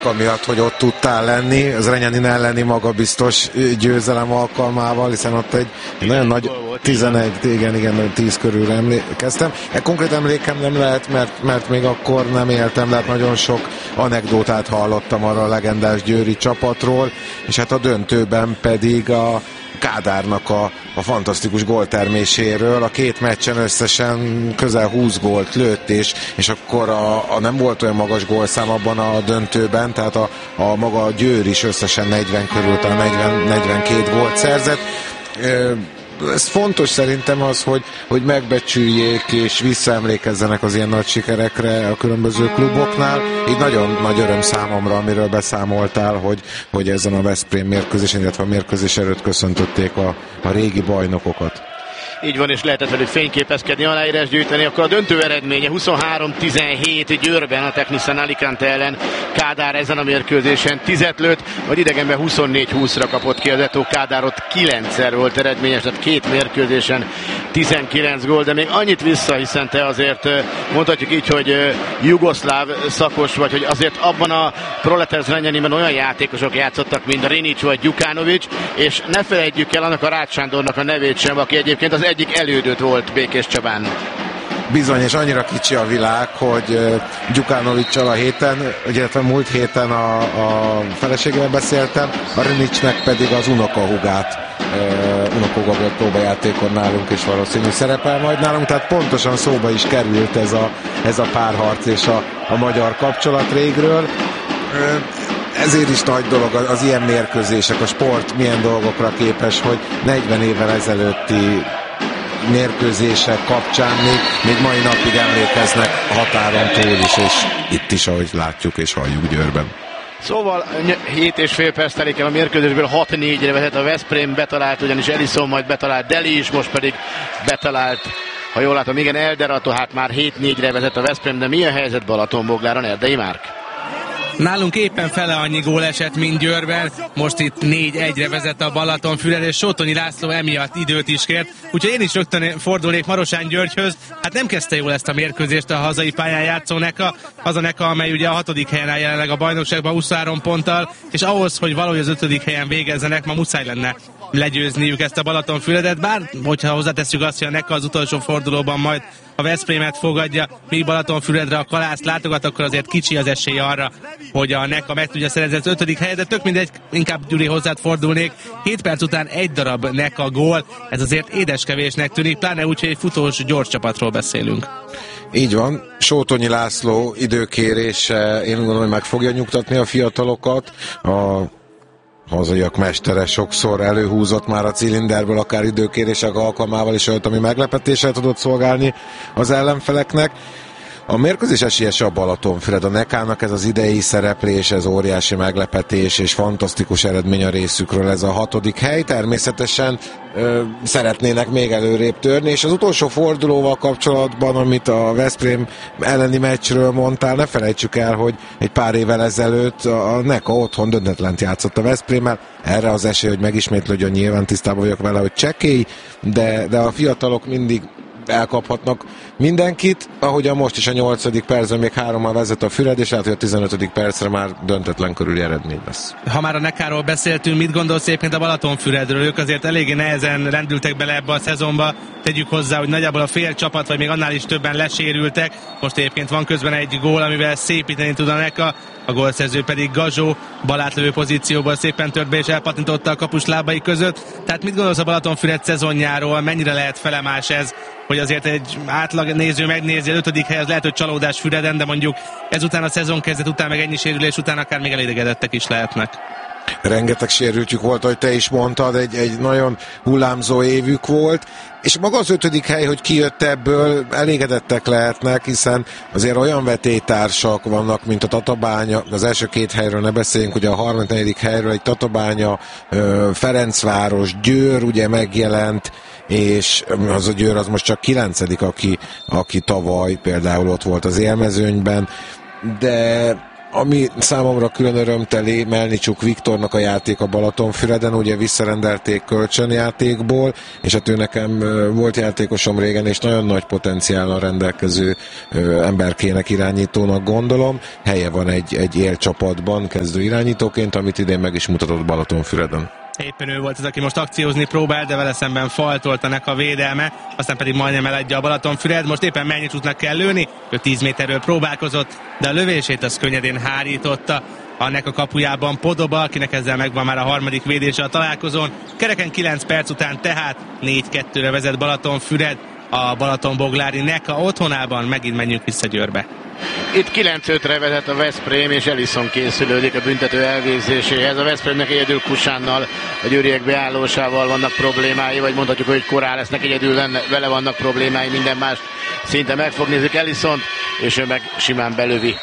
amiatt, hogy ott tudtál lenni, az Renyanin elleni magabiztos győzelem alkalmával, hiszen ott egy nagyon nagy 11, igen, 10 körül emlékeztem. Konkrét emlékem nem lehet, mert még akkor nem éltem, de hát nagyon sok anekdótát hallottam arra a legendás győri csapatról, és hát a döntőben pedig a Kádárnak a fantasztikus gólterméséről. A két meccsen összesen közel 20 gólt lőtt, és akkor nem volt olyan magas gólszám abban a döntőben, tehát a maga a Győr is összesen 40 körül, talán 42 gólt szerzett. Ez fontos szerintem az, hogy megbecsüljék és visszaemlékezzenek az ilyen nagy sikerekre a különböző kluboknál. Így nagyon nagy öröm számomra, amiről beszámoltál, hogy ezen a Veszprém mérkőzésen, illetve a mérkőzés előtt köszöntötték a régi bajnokokat. Így van, és lehetett velük fényképezkedni, aláírás gyűjteni. Akkor a döntő eredménye 23-17 Győrben a Technisan Alicante ellen. Kádár ezen a mérkőzésen 10 lőtt, vagy idegenben 24-20-ra kapott ki az Eto. Kádár ott 9-szer volt eredményes, tehát két mérkőzésen 19 gól, de még annyit vissza, hiszen te azért mondhatjuk így, hogy jugoszláv szakos vagy, hogy azért abban a Proleters Renyaninben olyan játékosok játszottak, mint Rinic vagy Gyukanovics, és ne felejtjük el annak a Rácz Sándornak a nevét sem, aki egyébként az egyik elődöt volt Békés Csabán. Bizony, és annyira kicsi a világ, hogy Gyukanovics-sal a héten, illetve múlt héten a feleségével beszéltem, a Rinicnek pedig az unokahúgát, unokahúga volt próbajátékon nálunk, és valószínű szerepel majd nálunk, tehát pontosan szóba is került ez a párharc és a magyar kapcsolat régről. Ezért is nagy dolog az ilyen mérkőzések, a sport milyen dolgokra képes, hogy 40 évvel ezelőtti mérkőzések kapcsán még mai napig emlékeznek a határon túl is, és itt is, ahogy látjuk és halljuk Győrben. Szóval 7,5 perc telik el a mérkőzésből, 6-4-re vezet a Veszprém, betalált ugyanis Ellison, majd betalált Deli is, most pedig betalált, ha jól látom, igen, Elderato, hát már 7-4-re vezet a Veszprém, de milyen helyzet Balatonbogláron, Erdei Márk? Nálunk éppen fele annyi gól esett, mint Győrben. Most itt 4-1-re vezet a Balatonfüred, és Sótonyi László emiatt időt is kért. Úgyhogy én is rögtön fordulnék Marosán Györgyhöz. Hát nem kezdte jól ezt a mérkőzést a hazai pályán játszó Neka. Az a Neka, amely ugye a 6. helyen áll jelenleg a bajnokságban 23 ponttal, és ahhoz, hogy valahogy az 5. helyen végezzenek, ma muszáj lenne legyőzniük ezt a Balatonfüredet. Bár, hogyha hozzátesszük azt, hogy a Neka az utolsó fordulóban majd a Veszprémet fogadja, míg Balatonfüredre a Kalászt látogat, akkor azért kicsi az esély arra, hogy a Neka meg tudja szerezni az 5. helyet, de tök mindegy, inkább Gyuri hozzád fordulnék. 7 perc után egy darab Neka gól, ez azért édeskevésnek tűnik, pláne úgy, hogy egy futós gyors csapatról beszélünk. Így van, Sótonyi László időkérése, én gondolom, hogy meg fogja nyugtatni a fiatalokat. A hazaiak mestere sokszor előhúzott már a cilinderből, akár időkérések alkalmával is olyat, ami meglepetéssel tudott szolgálni az ellenfeleknek. A mérkőzés esélyese a Balatonfüred, a Nekának ez az idei szereplés, ez óriási meglepetés és fantasztikus eredmény a részükről, ez a 6. hely. Természetesen szeretnének még előrébb törni, és az utolsó fordulóval kapcsolatban, amit a Veszprém elleni meccsről mondtál, ne felejtsük el, hogy egy pár évvel ezelőtt a Neka otthon döntetlent játszott a Veszprémmel. Erre az esély, hogy megismétlődjön, nyilván tisztában vagyok vele, hogy csekély, de a fiatalok mindig elkaphatnak mindenkit, ahogyan most is a 8. percben még 3-mal vezet a Füred, és hát, hogy a 15. percre már döntetlen körüli eredmény lesz. Ha már a Nekáról beszéltünk, mit gondolsz éppen a Balatonfüredről? Ők azért eléggé nehezen rendültek bele ebbe a szezonba. Tegyük hozzá, hogy nagyjából a fél csapat, vagy még annál is többen lesérültek. Most egyébként van közben egy gól, amivel szépíteni tud a Neka. A gólszerző pedig Gazsó, balátlövő pozícióból szépen tört be és elpatintotta a kapus lábai között. Tehát mit gondolsz a Balatonfüred szezonjáról? Mennyire lehet felemás ez, hogy azért egy átlag néző megnézi, az 5. hely az lehet, hogy csalódás Füreden, de mondjuk ezután a szezon kezdet után, meg ennyi sérülés után akár még elégedettek is lehetnek. Rengeteg sérültjük volt, ahogy te is mondtad, egy nagyon hullámzó évük volt, és maga az 5. hely, hogy kijött ebből, elégedettek lehetnek, hiszen azért olyan vetélytársak vannak, mint a Tatabánya, az első 2 helyről ne beszéljünk, ugye a 3. 4. helyről egy Tatabánya, Ferencváros, Győr ugye megjelent, és az a Győr az most csak 9., aki tavaly például ott volt az élmezőnyben, de Ami számomra külön örömteli, Melnicsuk Viktornak a játék a Balatonfüreden, ugye visszarendelték kölcsönjátékból, és hát ő nekem volt játékosom régen, és nagyon nagy potenciállal rendelkező emberkének, irányítónak gondolom. Helye van egy élcsapatban kezdő irányítóként, amit idén meg is mutatott Balatonfüreden. Éppen ő volt az, aki most akciózni próbál, de vele szemben faltolt a védelme, aztán pedig majdnem eladja a Balatonfüred. Most éppen Melnicsuknak kell lőni, ő 10 méterről próbálkozott, de a lövését az könnyedén hárította. Annak a kapujában Podoba, akinek ezzel megvan már a harmadik védése a találkozón. Kereken 9 perc után tehát 4-2-re vezet Balatonfüred a Balatonboglári Neka otthonában. Megint menjünk vissza Győrbe. Itt 9-5-re vezet a Veszprém, és Ellison készülődik a büntető elvégzéséhez. A Veszprémnek egyedül Kusánnal, a győriek beállósával vannak problémái, vagy mondhatjuk, hogy korán lesznek, egyedül vele vannak problémái, minden más szinte meg fog nézni Ellison, és ő meg simán belövi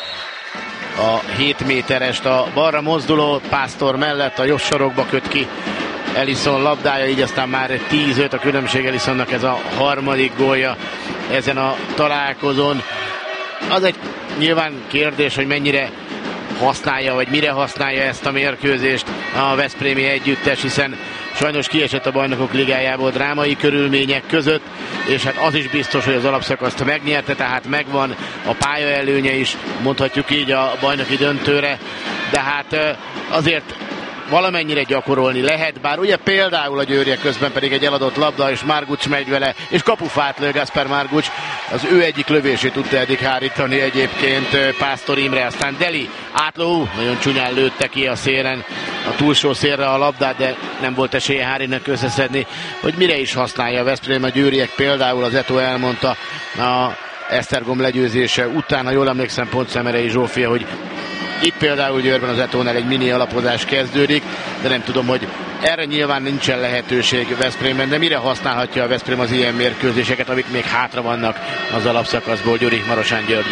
a 7 méterest a balra mozduló Pásztor mellett, a jobb sarokba köt ki Ellison labdája, így aztán már 10-5 a különbség. Ellisonnak ez a harmadik gólja ezen a találkozón. Az egy nyilván kérdés, hogy mennyire használja, vagy mire használja ezt a mérkőzést a veszprémi együttes, hiszen sajnos kiesett a Bajnokok Ligájából drámai körülmények között, és hát az is biztos, hogy az alapszakaszt megnyerte, tehát megvan a pályaelőnye is, mondhatjuk így a bajnoki döntőre, de hát azért valamennyire gyakorolni lehet, bár ugye például a győriek közben pedig egy eladott labda, és Margucs megy vele, és kapufát lő Gaspar Margucs, az ő egyik lövését tudta eddig hárítani egyébként Pásztor Imre, aztán Deli átló, nagyon csúnyán lőtte ki a szélen, a túlsó szélre a labdát, de nem volt esélye Hárinak összeszedni, hogy mire is használja a Veszprém. A győriek például, az Eto elmondta a Esztergom legyőzése után, ha jól emlékszem, Pontszerei Zsófia, hogy itt például Győrben az Etónál egy mini alapozás kezdődik, de nem tudom, hogy erre nyilván nincsen lehetőség Veszprémben, de mire használhatja a Veszprém az ilyen mérkőzéseket, amik még hátra vannak az alapszakaszból. Gyuri, Marosán György.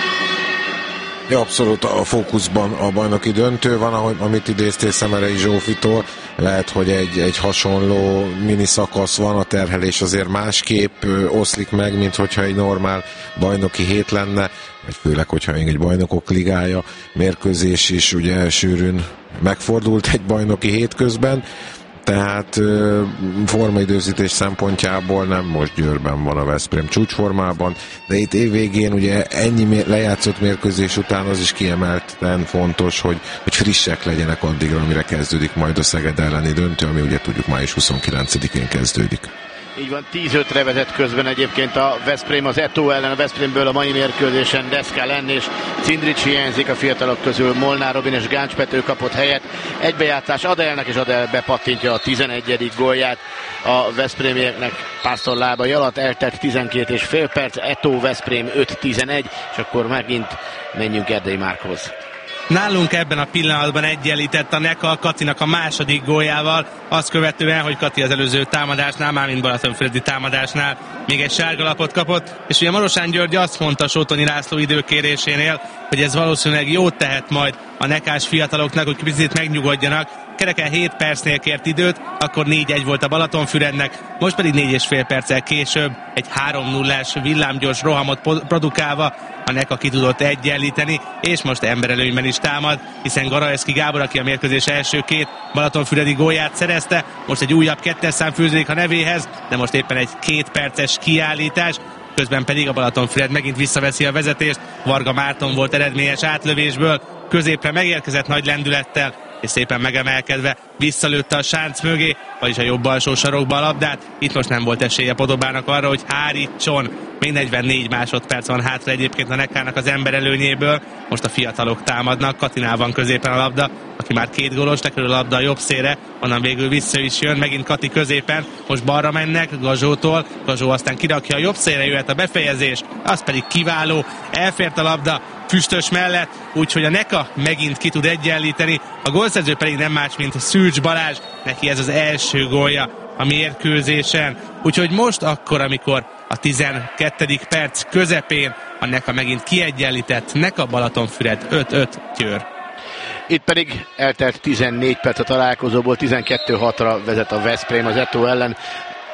Ja, abszolút a fókuszban a bajnoki döntő van, amit idéztél Szemerei Zsófitól. Lehet, hogy egy hasonló mini szakasz van, a terhelés azért másképp oszlik meg, mint hogyha egy normál bajnoki hét lenne, vagy főleg, hogyha egy Bajnokok Ligája mérkőzés is ugye sűrűn megfordult egy bajnoki hét közben. Tehát formaidőzítés szempontjából nem most Győrben van a Veszprém csúcsformában, de itt évvégén ugye ennyi lejátszott mérkőzés után az is kiemelten fontos, hogy frissek legyenek addigra, amire kezdődik majd a Szeged elleni döntő, ami ugye tudjuk május 29-én kezdődik. Így van, 10-5-re vezet közben egyébként a Veszprém az Eto ellen. A Veszprémből a mai mérkőzésen Deszka Lenn és Cindrics hiányzik, a fiatalok közül Molnár Robin és Gáncs Pető kapott helyet. Egybejátszás Adelnek, és Adel bepattintja a 11. gólját a veszprémieknek Pásztor lábai alatt. Eltelt 12,5 perc, Eto Veszprém 5-11, és akkor megint menjünk Erdei Márkhoz. Nálunk ebben a pillanatban egyenlített a Neka a Katinak a második góljával, azt követően, hogy Kati az előző támadásnál, mármint Balatonfüredi támadásnál még egy sárgalapot kapott, és ugye Marosán György azt mondta Sótonyi László időkérésénél, hogy ez valószínűleg jót tehet majd a nekás fiataloknak, hogy picit megnyugodjanak. Kereken 7 percnél kért időt, akkor 4-1 volt a Balatonfürednek, most pedig 4,5 perccel később egy 3-0-ás villámgyors rohamot produkálva a Neka ki tudott egyenlíteni, és most emberelőnyben is támad, hiszen Garaeszki Gábor, aki a mérkőzés első 2 balatonfüredi gólját szerezte, most egy újabb 2-es szám fűződik a nevéhez, de most éppen egy 2 perces kiállítás, közben pedig a Balatonfüred megint visszaveszi a vezetést. Varga Márton volt eredményes átlövésből, középre megérkezett nagy lendülettel, és szépen megemelkedve visszalőtte a sánc mögé, vagyis a jobb alsó sarokba a labdát. Itt most nem volt esélye Podobának arra, hogy hárítson. Még 44 másodperc van hátra egyébként a Nekának az emberelőnyéből. Most a fiatalok támadnak, Katinál van középen a labda, aki már 2 gólos, lekerül a labda a jobb szélre, onnan végül vissza is jön, megint Kati középen, most balra mennek Gazsótól, Gazsó aztán kirakja a jobb szélre, jöhet a befejezés, az pedig kiváló, elfért a labda Füstös mellett, úgyhogy a Neka megint ki tud egyenlíteni, a gólszerző pedig nem más, mint Szűcs Balázs, neki ez az első gólja a mérkőzésen, úgyhogy most akkor, amikor a 12. perc közepén a Neka megint kiegyenlített, Neka Balatonfüred 5-5 Győr. Itt pedig eltelt 14 perc a találkozóból, 12-6-ra vezet a Veszprém az Eto ellen.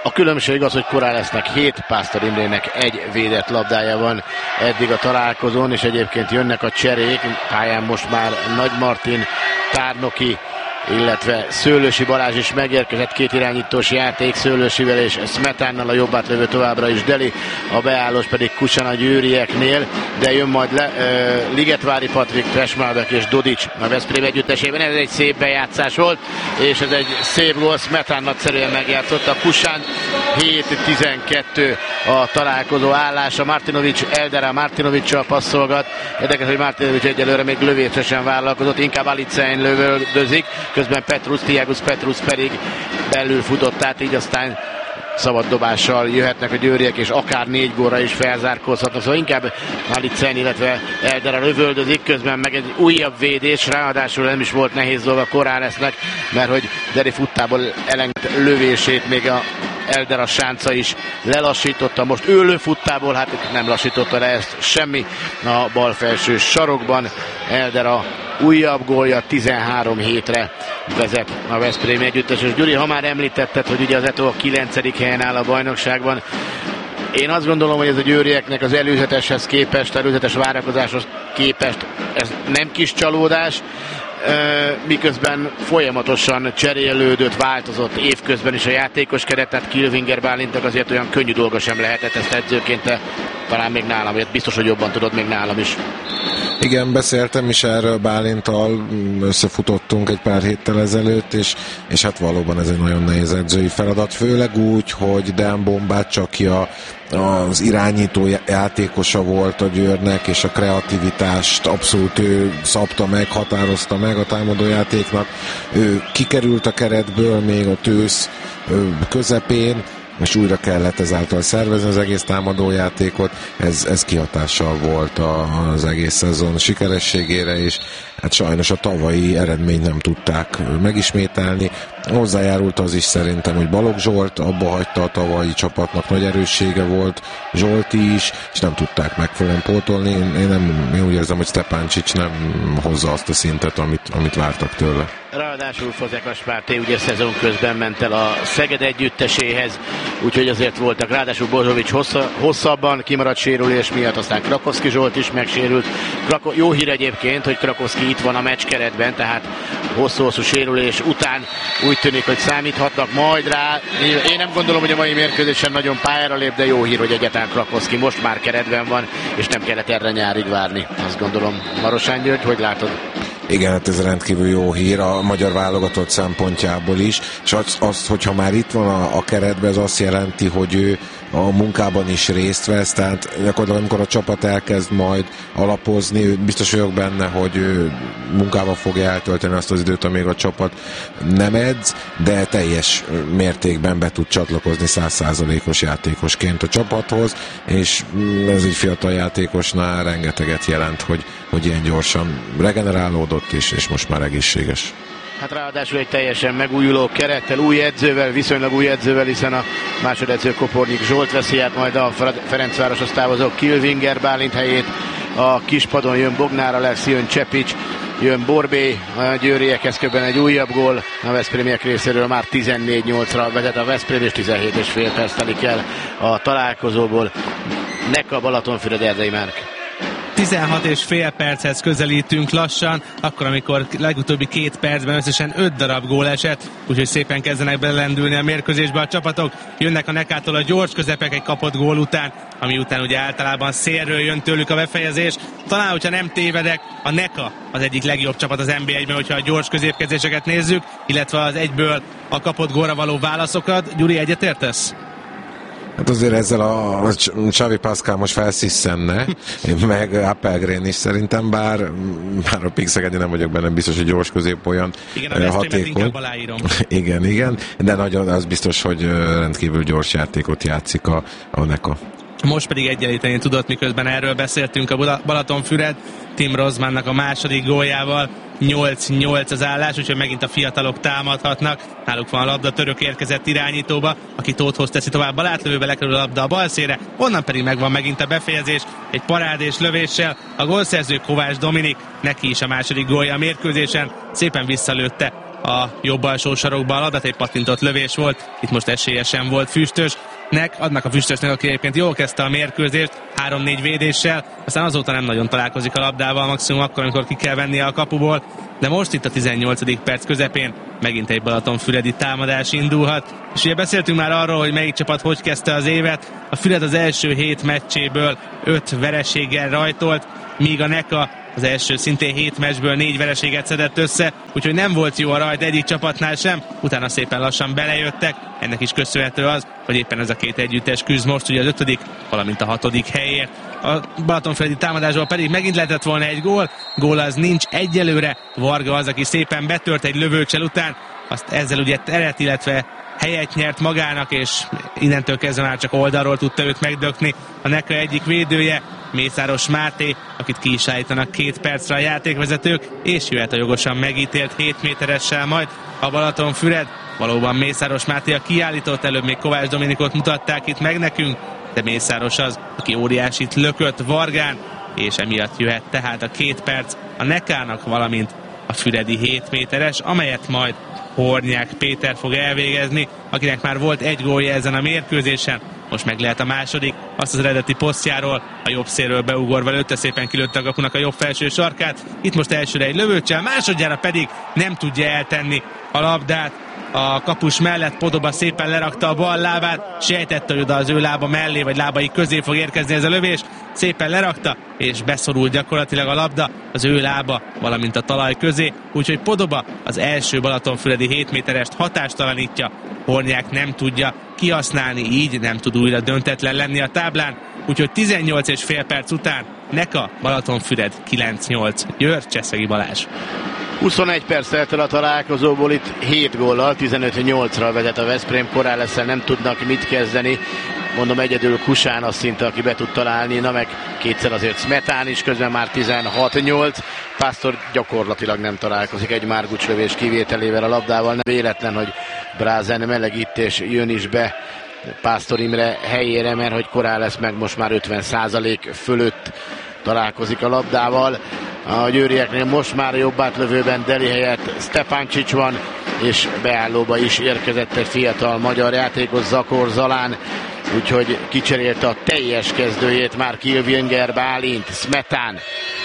A különbség az, hogy Corralesnek 7, Pásztor Imrének 1 védett labdája van eddig a találkozón, és egyébként jönnek a cserék, pályán most már Nagy Martin, Tárnoki, illetve Szőlősi Balázs is megérkezett, 2 irányítós játék Szőlősivel és Smetánnal, a jobb átlövő továbbra is Deli, a beállós pedig Kusan a győrieknél, de jön majd Ligetvári Patrik, Tresmalbek és Dodics a Veszprém együttesében. Ez egy szép bejátszás volt, és ez egy szép gól, Smetán nagyszerűen megjátszott, a Kusan 7-12 a találkozó állása. Martinovics, Eldera Martinovics-sal passzolgat, érdekes, hogy Martinovics egyelőre még lövésre vállalkozott, inkább Alicein lövöldözik, közben Tiagus Petrus pedig belül futott át, így aztán szabad dobással jöhetnek a győriek, és akár 4 gólra is felzárkózhatnak, szóval inkább Alicein, illetve Eldera lövöldözik, közben meg egy újabb védés, ráadásul nem is volt nehéz dolga Corralesnek, mert hogy Deri futtából elengedett lövését még a Eldera sánca is lelassította, most ő lőfuttából, hát nem lassította le ezt semmi a bal felső sarokban. Eldera újabb gólja, 13-7-re vezet a Veszprém együttes. És Gyuri, ha már említetted, hogy ugye az Eto a 9. helyen áll a bajnokságban, én azt gondolom, hogy ez a győrieknek az előzeteshez képest, előzetes várakozáshoz képest ez nem kis csalódás, miközben folyamatosan cserélődött, változott évközben is a játékos keret, tehát Kilvinger Bálintnak azért olyan könnyű dolga sem lehetett ezt edzőként, de talán még nálam, biztos, hogy jobban tudod, még nálam is. Igen, beszéltem is erről Bálinttal, összefutottunk egy pár héttel ezelőtt, és hát valóban ez egy nagyon nehéz edzői feladat, főleg úgy, hogy Dan Bombáccsaki az irányító játékosa volt a Győrnek, és a kreativitást abszolút ő szabta meg, határozta meg a támadójátéknak. Ő kikerült a keretből még a tősz közepén, és újra kellett ezáltal szervezni az egész támadójátékot, ez kihatással volt az egész szezon sikerességére, és hát sajnos a tavalyi eredményt nem tudták megismételni. Hozzájárult az is szerintem, hogy Balogh Zsolt abba hagyta a tavalyi csapatnak, nagy erőssége volt, Zsolti is, és nem tudták megfelelően pótolni. Én úgy érzem, hogy Stepáncsics nem hozza azt a szintet, amit vártak tőle. Ráadásul Fazekas Márté ugye szezon közben ment el a Szeged együtteséhez, úgyhogy azért voltak. Ráadásul Bozovics hosszabban kimaradt sérülés miatt, aztán Krakowski Zsolt is megsérült. Jó hír egyébként, hogy Krakowski itt van a meccs keretben, tehát hosszú-hosszú sérülés után úgy tűnik, hogy számíthatnak majd rá. Én nem gondolom, hogy a mai mérkőzésen nagyon pályára lép, de jó hír, hogy egyáltalán Krakowski most már keretben van, és nem kellett erre nyárig várni. Azt gondolom. Marosán György, hogy látod? Igen, hát ez rendkívül jó hír a magyar válogatott szempontjából is, és azt, hogyha már itt van a keretben, ez azt jelenti, hogy ő a munkában is részt vesz, tehát gyakorlatilag amikor a csapat elkezd majd alapozni, biztos vagyok benne, hogy ő munkával fogja eltölteni azt az időt, amíg a csapat nem edz, de teljes mértékben be tud csatlakozni 100%-os játékosként a csapathoz, és ez egy fiatal játékosnál rengeteget jelent, hogy ilyen gyorsan regenerálódott és most már egészséges. Hát ráadásul egy teljesen megújuló kerettel, új edzővel, viszonylag új edzővel, hiszen a másodedző Kopornyik Zsolt veszi át majd a Ferencvároshoz távozó Kilvinger Bálint helyét. A kispadon jön Bognár Alexi, jön Csepics, jön Borbé, a győriekhez köbben egy újabb gól a veszprémiek részéről, már 14-8-ra vezet a Veszprém, és 17,5 perc telik el a találkozóból. Neka Balatonfüred, Erdei Márk. 16,5 perchez közelítünk lassan, akkor amikor legutóbbi 2 percben összesen 5 darab gól esett, úgyhogy szépen kezdenek belendülni a mérkőzésbe a csapatok. Jönnek a Nekától a gyors közepek egy kapott gól után, ami után ugye általában szélről jön tőlük a befejezés. Talán, hogyha nem tévedek, a Neka az egyik legjobb csapat az NB1-ben, hogyha a gyors középkezéseket nézzük, illetve az egyből a kapott gólra való válaszokat. Gyuri, egyetértesz? Hát azért ezzel a Xavi Pascal most felsziszenne, meg Appelgren is szerintem, bár a Pixegedi nem vagyok benne biztos, hogy gyors közép olyan hatékony. Igen, de nagyon az biztos, hogy rendkívül gyors játékot játszik a Neka. Most pedig egyenlíteni tudott, miközben erről beszéltünk a Balatonfüred, Tim Rozmannak a második góljával. 8-8 az állás, úgyhogy megint a fiatalok támadhatnak. Náluk van a labda, Török érkezett irányítóba, aki Tóthhoz teszi tovább a látlövőbe, lekerül a labda a balszélre, onnan pedig megvan megint a befejezés, egy parádés lövéssel. A gólszerző Kovács Dominik, neki is a második gólja a mérkőzésen, szépen visszalőtte a jobb alsó sarokba a labdát, egy pattintott lövés volt, itt most esélyesen volt Füstösnek, annak a Füstösnek, aki egyébként jól kezdte a mérkőzést, 3-4 védéssel, aztán azóta nem nagyon találkozik a labdával, maximum akkor, amikor ki kell vennie a kapuból, de most itt a 18. perc közepén megint egy balatonfüredi támadás indulhat, és ugye beszéltünk már arról, hogy melyik csapat hogy kezdte az évet, a Füred az első 7 meccséből 5 vereséggel rajtolt, míg a Neka az első szintén 7 meccsből 4 vereséget szedett össze, úgyhogy nem volt jó a rajt egyik csapatnál sem, utána szépen lassan belejöttek, ennek is köszönhető az, hogy éppen ez a két együttes küzd most ugye az 5., valamint a 6. helyért. A balatonfüredi támadásból pedig megint lehetett volna egy gól az nincs egyelőre, Varga az, aki szépen betört egy lövőcsel után, azt ezzel ugye teret, illetve helyet nyert magának, és innentől kezdve már csak oldalról tudta őt megdökni a Neka egyik védője, Mészáros Máté, akit ki is állítanak 2 percre a játékvezetők, és jöhet a jogosan megítélt 7 méteressel majd a Balatonfüred. Valóban Mészáros Máté a kiállított, előbb még Kovács Dominikot mutatták itt meg nekünk, de Mészáros az, aki óriásit lökött Vargán, és emiatt jöhet tehát a 2 perc a Nekának, valamint a füredi 7 méteres, amelyet majd Hornyák Péter fog elvégezni, akinek már volt egy gólja ezen a mérkőzésen, most meg lehet a második, azt az eredeti posztjáról, a jobb szélről beugorva lőtte, szépen kilőtte a kapunak a jobb felső sarkát, itt most elsőre egy lövőcsel, másodjára pedig nem tudja eltenni a labdát, a kapus mellett Podoba szépen lerakta a bal lábát, sejtette, hogy oda az ő lába mellé, vagy lábai közé fog érkezni ez a lövés, szépen lerakta, és beszorult gyakorlatilag a labda az ő lába, valamint a talaj közé, úgyhogy Podoba az első balatonfüredi 7 méterest hatástalanítja, Hornyák nem tudja kihasználni, így nem tud újra döntetlen lenni a táblán, úgyhogy 18,5 perc után Neka, Balatonfüred 9-8, Győr, Cseszegi Balázs. 21 perc telt el a találkozóból, itt 7 góllal, 15-8-ra vezet a Veszprém, Corrales-szel nem tudnak mit kezdeni, mondom egyedül Kusán az szinte, aki be tud találni, na meg kétszer azért Smetán is, közben már 16-8, Pásztor gyakorlatilag nem találkozik egy Márgucs lövés kivételével a labdával, nem véletlen, hogy Brázen melegít és jön is be Pásztor Imre helyére, mert hogy Corrales meg most már 50% fölött találkozik a labdával. A győrieknél most már jobb átlövőben Deli helyett Stepáncsics van, és beállóba is érkezett egy fiatal magyar játékos, Zakor Zalán, úgyhogy kicserélte a teljes kezdőjét már Kilvinger Bálint, Smetán,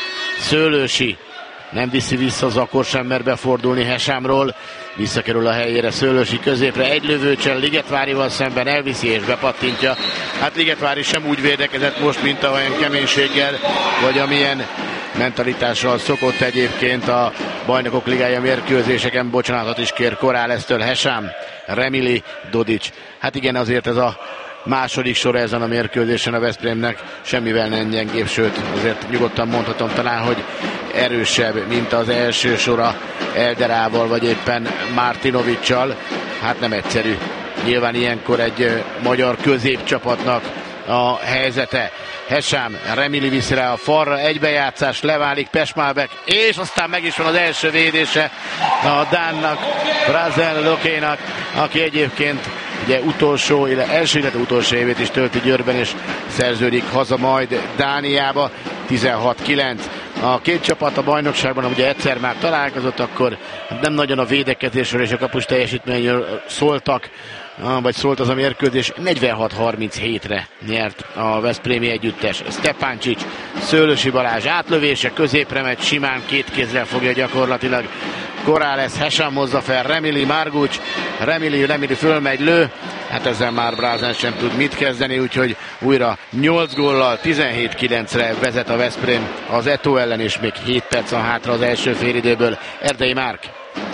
Szőlősi, nem viszi vissza Zakor sem, mer befordulni Hesámról, visszakerül a helyére Szőlősi középre, egy lövőcsel Ligetvárival szemben elviszi és bepattintja. Hát Ligetvári sem úgy védekezett most, mint olyan keménységgel, vagy amilyen mentalitással szokott egyébként a Bajnokok Ligája mérkőzéseken. Bocsánatot is kér Corrales-től Hesám, Remili, Dodics. Hát igen, azért ez a második sor ezen a mérkőzésen a Veszprémnek semmivel nem gyengébb, sőt azért nyugodtan mondhatom talán, hogy erősebb, mint az első sora Elderával, vagy éppen Martinovicsal. Hát nem egyszerű. Nyilván ilyenkor egy magyar középcsapatnak a helyzete. Hesám, Remili viszi rá a falra, egybejátszás, leválik Pesmálbek, és aztán meg is van az első védése a Dánnak, Brázen Lokénak, aki egyébként ugye első, illetve utolsó évét is tölti Győrben, és szerződik haza majd Dániába. 16-9. A két csapat a bajnokságban ugye egyszer már találkozott, akkor nem nagyon a védekezésről és a kapus teljesítményről szóltak, vagy szólt az a mérkőzés. 46-37-re nyert a veszprémi együttes. Stepáncsics, Szőlősi Balázs átlövése, középre megy, simán két kézzel fogja gyakorlatilag Corrales, Hesam hozza fel, Remili, Márgucs, Remili fölmegy, lő, hát ezzel már Brázen sem tud mit kezdeni, úgyhogy újra 8 góllal 17-9-re vezet a Veszprém az Eto ellen, és még 7 perc van hátra az első félidőből. Erdei Márk.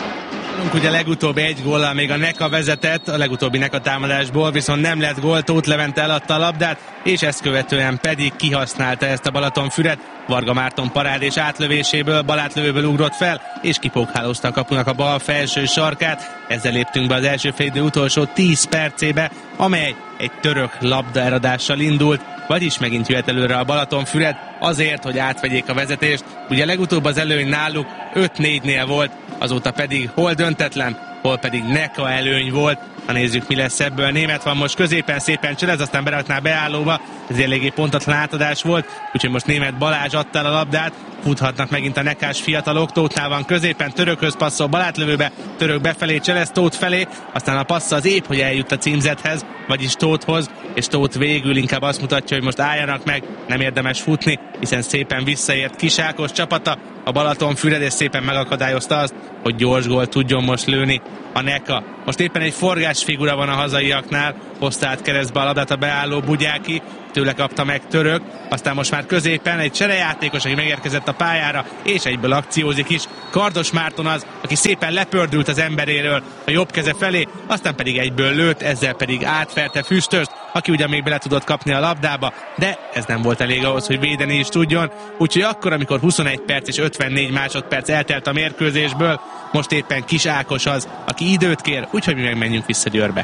Ugye legutóbb egy góllal még a Neka vezetett, a legutóbbi Neka támadásból viszont nem lett gól, Tóth Levente eladta a labdát, és ezt követően pedig kihasználta ezt a Balatonfüred. Varga Márton parádés átlövéséből, balátlövőből ugrott fel, és kipókhálózta a kapunak a bal felső sarkát. Ezzel léptünk be az első félidő utolsó 10 percébe, amely egy török labdaeladással indult, vagyis megint jöhet előre a Balatonfüred azért, hogy átvegyék a vezetést. Ugye legutóbb az előny náluk 5-4-nél volt, azóta pedig hol döntetlen, hol pedig Neka előny volt. Ha nézzük, mi lesz ebből. Német van most középen, szépen cselez, aztán berakná beállóba. Ez eléggé pontatlan átadás volt, úgyhogy most Német Balázs adta el a labdát. Futhatnak megint a nekás fiatalok. Tótnál van középen, Törökhöz passzol, balátlövőbe, Török befelé, cselez Tóth felé, aztán a passza az épp, hogy eljut a címzethez, vagyis Tóthhoz, és Tóth végül inkább azt mutatja, hogy most álljanak meg, nem érdemes futni, hiszen szépen visszaért Kisákos csapata, a Balatonfüred, és szépen megakadályozta azt, hogy gyors gólt tudjon most lőni a Neka. Most éppen egy forgásfigura van a hazaiaknál, hozta át keresztbe a labdát a beálló Bugyáki, tőle kapta meg Török, aztán most már középen egy cserejátékos, aki megérkezett a pályára, és egyből akciózik is. Kardos Márton az, aki szépen lepördült az emberéről a jobb keze felé, aztán pedig egyből lőtt, ezzel pedig átverte Füstöst, aki ugyan még bele tudott kapni a labdába, de ez nem volt elég ahhoz, hogy védeni is tudjon. Úgyhogy akkor, amikor 21 perc és 54 másodperc eltelt a mérkőzésből, most éppen Kis Ákos az, aki időt kér, úgyhogy mi megmenjünk vissza Győrbe.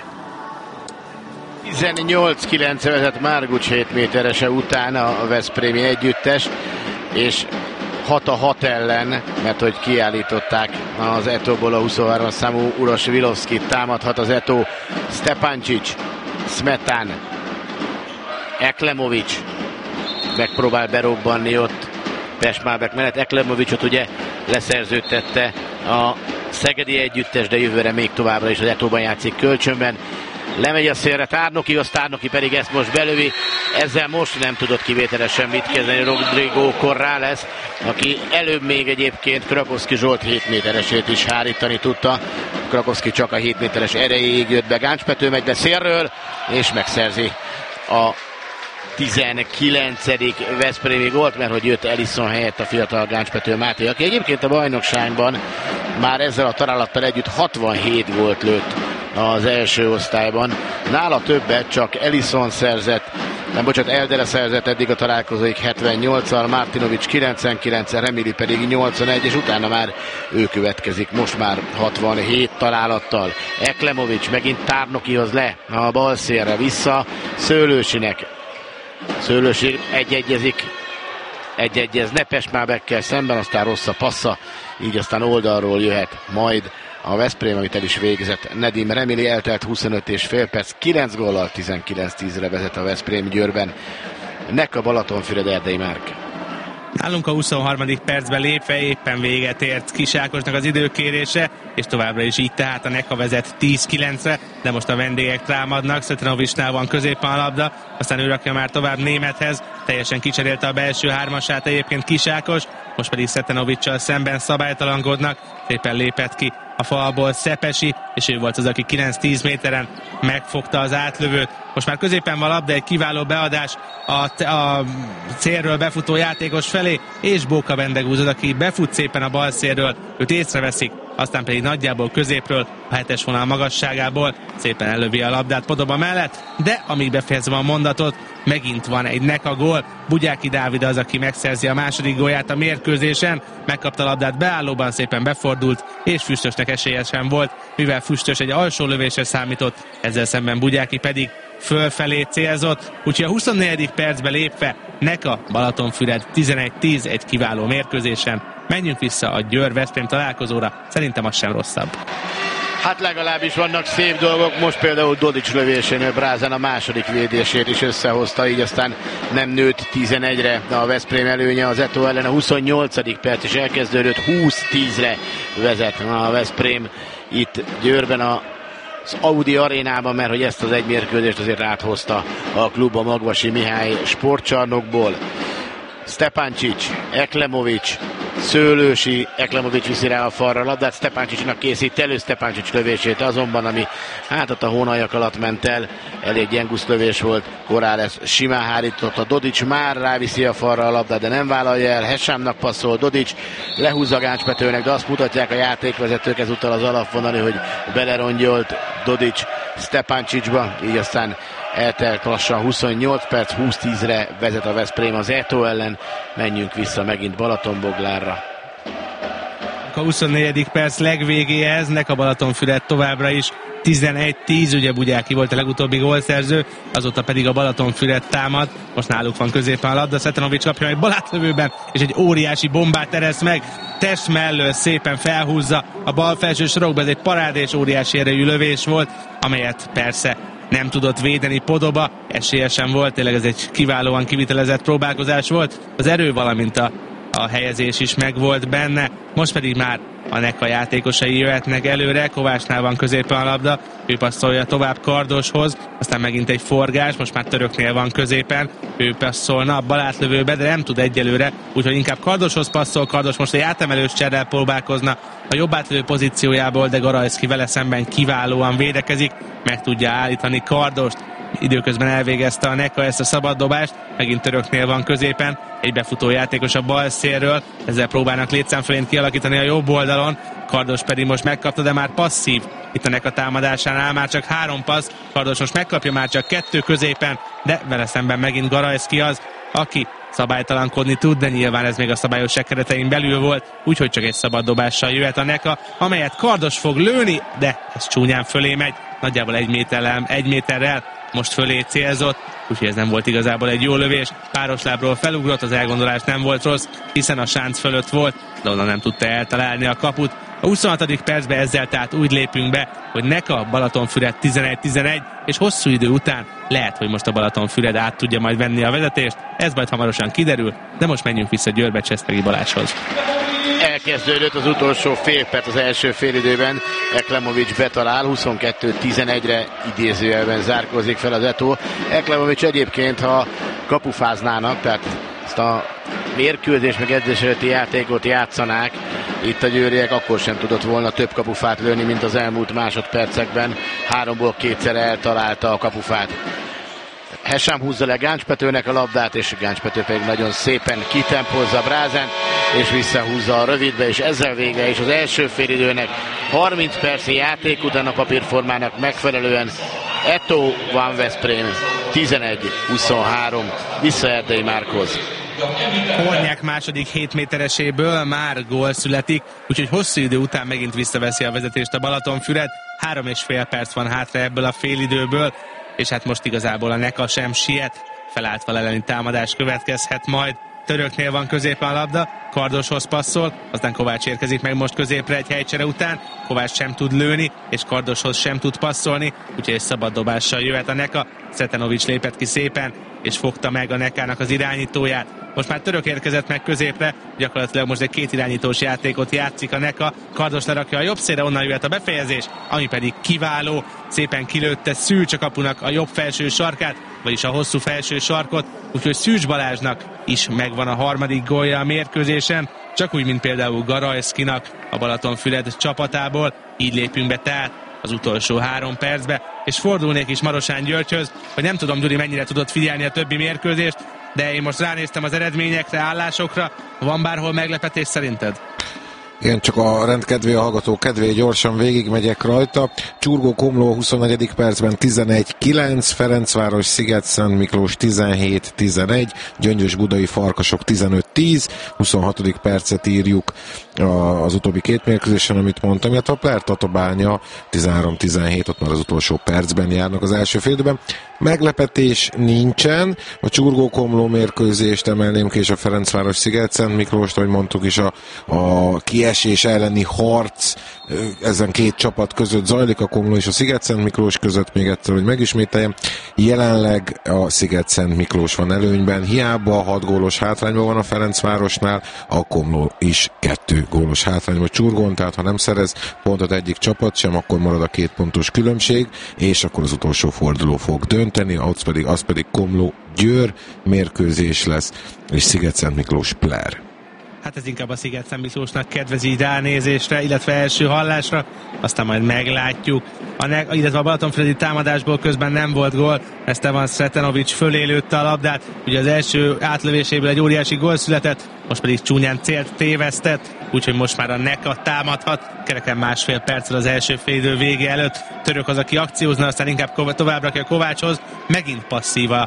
18-9 vezet Márgucs 7 méterese után a veszprémi együttes, és 6-6 ellen, mert hogy kiállították az Etóból a 23 számú Uroš Vilovskit, támadhat az Etó, Stepancic, Smetán, Eklemovics megpróbál berobbanni ott Pestmábek mellett. Eklemovicsot ugye leszerződtette a szegedi együttes, de jövőre még továbbra is az Etóban játszik kölcsönben. Lemegy a szélre Tárnoki, az Tárnoki pedig ezt most belövi. Ezzel most nem tudott kivételesen mit kezdeni Rodrigo Corrales, aki előbb még egyébként Krakowski Zsolt 7 méteresét is hárítani tudta. Krakowski csak a 7 méteres erejéig jött be. Gáncspető megy be szélről, és megszerzi a 19. veszprémi gólt, mert hogy jött Ellison helyett a fiatal Gáncspető Máté, aki egyébként a bajnokságban már ezzel a találattal együtt 67 gólt lőtt az első osztályban. Nála többet csak Ellison szerzett, Eldere szerzett eddig a találkozóig 78-al, Martinovic 99-el, Remili pedig 81, és utána már ő következik, most már 67 találattal. Eklemovics megint Tárnokihoz le, a bal szélre vissza, Szőlősinek. Szőlősi egyegyezne Pestmábekkel szemben, aztán rossz a passza, így aztán oldalról jöhet majd a Veszprém, amit el is végzett Nedim Remili. Eltelt 25,5 perc, 9 góllal 19-10-re vezet a Veszprém Győrben. Neka Balatonfüred, Erdei Márk. Nálunk a 23. percben lépve éppen véget ért Kis Ákosnak az időkérése, és továbbra is így tehát a Neka vezet 10-9-re, de most a vendégek támadnak, Szetanovicsnál van középen a labda, aztán ő rakja már tovább Némethez, teljesen kicserélte a belső hármasát egyébként Kis Ákos, most pedig Szetanovicsal szemben szabálytalankodnak, szépen lépett ki a falból Szepesi, és ő volt az, aki 9-10 méteren megfogta az átlövőt. Most már középen van labda, egy kiváló beadás a célről befutó játékos felé, és Bóka Bendegúz az, aki befut szépen a bal szélről, őt észreveszik, aztán pedig nagyjából középről, a 7-es vonal magasságából szépen ellövi a labdát Podoba mellett, de amíg befejezem a mondatot, megint van egy Neka gól. Bugyáki Dávid az, aki megszerzi a második gólját a mérkőzésen, megkapta a labdát beállóban, szépen befordult, és Füstösnek esélye sem volt, mivel Füstös egy alsó lövésre számított, ezzel szemben Bugyáki pedig fölfelé célzott, úgyhogy a 24. percbe lépve Neka Balatonfüred 11-10 egy kiváló mérkőzésen. Menjünk vissza a Győr-Veszprém találkozóra, szerintem az sem rosszabb. Hát legalábbis vannak szép dolgok, most például Dodics lövésénél Brázán a második védését is összehozta, így aztán nem nőtt 11-re a Veszprém előnye az Etó ellen. A 28. perc is elkezdődött, 20-10-re vezet a Veszprém itt Győrben az Audi arénában, mert hogy ezt az egy mérkőzést azért áthozta a klub a Magvasi Mihály sportcsarnokból. Stepancic, Eklemovics, Szőlősi, Eklemovics viszi rá a falra a labdát, Stepancicnak készít elő Stepancic lövését azonban, ami hát ott a hónaljak alatt ment el, elég gyengusz lövés volt, Corrales simán hárított, a Dodics már ráviszi a falra a labdát, de nem vállalja el, Hesámnak passzol, Dodics lehúzza Gáncspetőnek, de azt mutatják a játékvezetők ezúttal az alapvonali, hogy belerongyolt Dodics Stepancicba, így aztán eltelt lassan 28 perc, 20-10-re vezet a Veszprém az Etó ellen. Menjünk vissza megint Balatonboglárra. a 24. perc legvégéhez, Neka Balatonfüred továbbra is 11-10, ugye Bugyáki volt a legutóbbi gólszerző, azóta pedig a Balatonfüred támad, most náluk van középen a labda, Szetanovics kapja egy balátlövőben, és egy óriási bombát eresz meg, test mellől szépen felhúzza a bal felső sarokba, ez egy parádés óriási erejű lövés volt, amelyet persze nem tudott védeni Podoba, esélye sem volt, tényleg ez egy kiválóan kivitelezett próbálkozás volt, az erő, valamint a helyezés is megvolt benne, most pedig már a Neka játékosai jöhetnek előre, Kovácsnál van középen a labda, ő passzolja tovább Kardoshoz, aztán megint egy forgás, most már Töröknél van középen, ő passzolna a balátlövőbe, de nem tud egyelőre, úgyhogy inkább Kardoshoz passzol, Kardos most egy átemelős cserrel próbálkozna a jobb átlövő pozíciójából, de Garajszki vele szemben kiválóan védekezik, meg tudja állítani Kardost. Időközben elvégezte a Neka ezt a szabaddobást, megint Töröknél van középen, egy befutó játékos a bal szélről, ezzel próbálnak létszámfölényt kialakítani a jobb oldalon, Kardos pedig most megkapta, de már passzív itt a Neka támadásánál, már csak 3 passz, Kardos most megkapja, már csak 2 középen, de vele szemben megint Garajszki az, aki szabálytalankodni tud, de nyilván ez még a szabályosság keretein belül volt, úgyhogy csak egy szabad dobással jöhet a Neka, amelyet Kardos fog lőni, de ez csúnyán fölé megy, nagyjából 1 méterrel most fölé célzott, úgyhogy ez nem volt igazából egy jó lövés, páros lábról felugrott, az elgondolás nem volt rossz, hiszen a sánc fölött volt, de onnan nem tudta eltalálni a kaput. A 26. percben ezzel tehát úgy lépünk be, hogy Neka Balatonfüred 11-11, és hosszú idő után lehet, hogy most a Balatonfüred át tudja majd venni a vezetést, ez majd hamarosan kiderül, de most menjünk vissza Győrbe Csesztegi Balázshoz. Elkezdődött az utolsó fél perc az első félidőben, Eklemovics betalál, 22-11-re idézőjelben zárkózik fel az Eto. Eklemovics egyébként, ha kapufáznának, tehát ezt a mérkőzés meg edzés előtti játékot játszanák itt a győriek, akkor sem tudott volna több kapufát lőni, mint az elmúlt másodpercekben. 3-ból 2-szer eltalálta a kapufát. Hesam húzza le Gáncspetőnek a labdát, és Gáncspető pedig nagyon szépen kitempozza Brázent, és visszahúzza a rövidbe, és ezzel vége is az első félidőnek. 30 percnyi játék után a papírformának megfelelően Eto Van Veszprém 11-23 vissza Erdei Márkhoz. Hornyák második 7 métereséből már gól születik, úgyhogy hosszú idő után megint visszaveszi a vezetést a Balatonfüred. 3,5 perc van hátra ebből a félidőből, és hát most igazából a Neka sem siet, felálltva elleni támadás következhet majd. Töröknél van középen a labda, Kardoshoz passzol, aztán Kovács érkezik meg most középre egy helycsere után, Kovács sem tud lőni, és Kardoshoz sem tud passzolni, úgyhogy egy szabad dobással jöhet a Neka. Szetanovics lépett ki szépen, és fogta meg a Nekának az irányítóját. Most már Török érkezett meg középre, gyakorlatilag most egy 2 irányítós játékot játszik a Neka. Kardos lerakja a jobb szélre, onnan jöhet a befejezés, ami pedig kiváló, szépen kilőtte Szűcs a kapunak a jobb felső sarkát, vagyis a hosszú felső sarkot, úgyhogy Szűcs Balázsnak is megvan a 3. gólja a mérkőzésen, csak úgy, mint például Garajszkinak a Balatonfüred csapatából. Így lépünk be tehát az utolsó 3 percbe, és fordulnék is Marosán Györgyhöz, hogy nem tudom, Gyuri, mennyire tudott figyelni a többi mérkőzést, de én most ránéztem az eredményekre, állásokra. Van bárhol meglepetés szerinted? Igen, csak a rendkedvé, a hallgató kedvé, gyorsan végigmegyek rajta. Csurgó Komló 24. percben 11-9, Ferencváros Sziget-Szent Miklós 17-11, Gyöngyös Budai Farkasok 15-10, 26. percet írjuk az utóbbi 2 mérkőzésen, amit mondtam, illetve a Per Tatabánya 13-17, ott már az utolsó percben járnak az első félidőben. Meglepetés nincsen, a Csurgó Komló mérkőzést emelném ki, és a Ferencváros Sziget-Szent Miklóst, ahogy mondtuk is, a kiesés elleni harc ezen 2 csapat között zajlik, a Komló és a Sziget-Szent Miklós között, még egyszer, hogy megismételjem. Jelenleg a Sziget-Szent Miklós van előnyben, hiába 6 gólos hátrányban van a Ferencvárosnál, a Komló is 2 gólos hátrányban Csurgón, tehát ha nem szerez pontot egyik csapat sem, akkor marad a 2 pontos különbség, és akkor az utolsó forduló fog dönteni, az pedig Komló-Győr mérkőzés lesz, és Sziget-Szent Miklós Pler. Hát ez inkább a Sziget-Szent Miklósnak kedvez így ránézésre, illetve első hallásra, aztán majd meglátjuk. Illetve a Balatonfüredi támadásból közben nem volt gól, Estevan Sretenovics fölé lőtte a labdát, ugye az első átlövéséből egy óriási gól született, most pedig csúnyán célt tévesztett, úgyhogy most már a Neka támadhat, kereken 1,5 perccel az első félidő vége előtt. Török az, aki akciózna, aztán inkább tovább rakja Kovácshoz, megint passzív a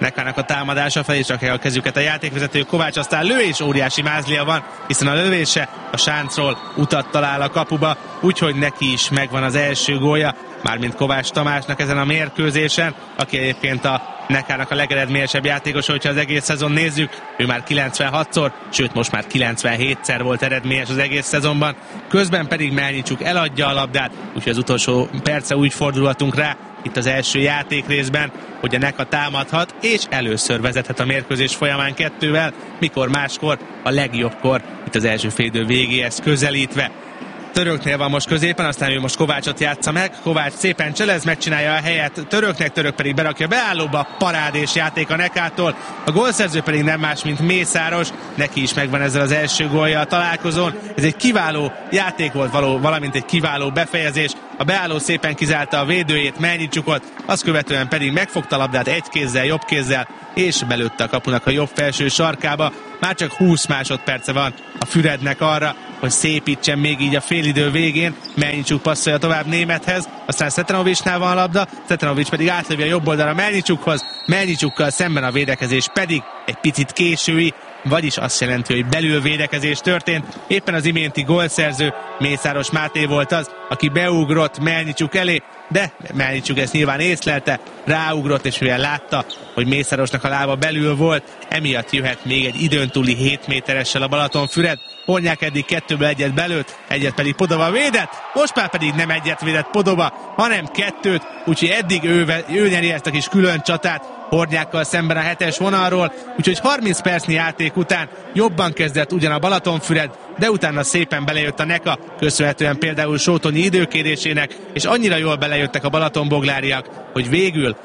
Nekának a támadása felé csak a kezüket a játékvezető Kovács, aztán lő, és óriási mázlia van, hiszen a lövése a sáncról utat talál a kapuba, úgyhogy neki is megvan az első gólja, mármint Kovács Tamásnak ezen a mérkőzésen, aki egyébként a Nekának a legeredményesebb játékos, hogyha az egész szezon nézzük, ő már 96-szor, sőt most már 97-szer volt eredményes az egész szezonban, közben pedig Melnicsuk eladja a labdát, úgyhogy az utolsó perce úgy fordulhatunk rá, itt az első játékrészben, hogy a Neka támadhat, és először vezethet a mérkőzés folyamán 2-vel, mikor máskor a legjobbkor, itt az első félidő végéhez közelítve. Töröknél van most középen, aztán ő most Kovácsot játsza meg. Kovács szépen cselez, megcsinálja a helyet Töröknek, Török pedig berakja beállóba, parádés játék a Nekától. A gólszerző pedig nem más, mint Mészáros, neki is megvan ezzel az első gólja a találkozón. Ez egy kiváló játék volt, valamint egy kiváló befejezés. A beálló szépen kizárta a védőjét, Melnicsukot, azt követően pedig megfogta a labdát egy kézzel, jobb kézzel, és belőtte a kapunak a jobb felső sarkába. Már csak 20 másodperce van a Fürednek arra, hogy szépítsen még így a félidő végén. Melnicsuk passzolja tovább Némethez, aztán Szetanovicsnál van a labda, Szetanovics pedig átlövi a jobb oldalra Melnicsukhoz, Melnicsukkal szemben a védekezés pedig egy picit késői, vagyis azt jelenti, hogy belül védekezés történt. Éppen az iménti gólszerző Mészáros Máté volt az, aki beugrott Melnicsuk elé, de Melnicsuk ezt nyilván észlelte, ráugrott, és mivel látta, hogy Mészárosnak a lába belül volt, emiatt jöhet még egy időn túli 7 méteressel a Balatonfüred. Hornyák eddig 2-ből egyet belőtt, egyet pedig Podova védett, most már pedig nem egyet védett Podova, hanem 2-t, úgyhogy eddig ő nyeri ezt a kis külön csatát Hornyákkal szemben a 7-es vonalról, úgyhogy 30 percnyi játék után jobban kezdett ugyan a Balatonfüred, de utána szépen belejött a Neka, köszönhetően például Sótonyi időkérésének, és annyira jól belejöttek a balatonbogláriak, hogy végül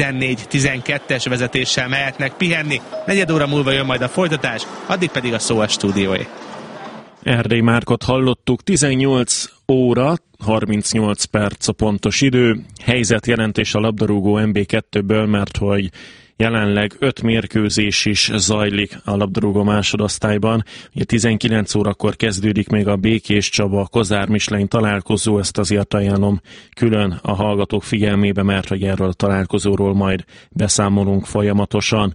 14-12-es vezetéssel mehetnek pihenni. Negyed óra múlva jön majd a folytatás, addig pedig a szó a stúdióé. Erdély Márkot hallottuk, 18 óra, 38 perc a pontos idő. Helyzetjelentés a labdarúgó MB2-ből, mert hogy jelenleg 5 mérkőzés is zajlik a labdarúgó másodosztályban. Ugye 19 órakor kezdődik még a Békés Csaba Kozár Mislein találkozó, ezt azért ajánlom külön a hallgatók figyelmébe, mert hogy erről a találkozóról majd beszámolunk folyamatosan.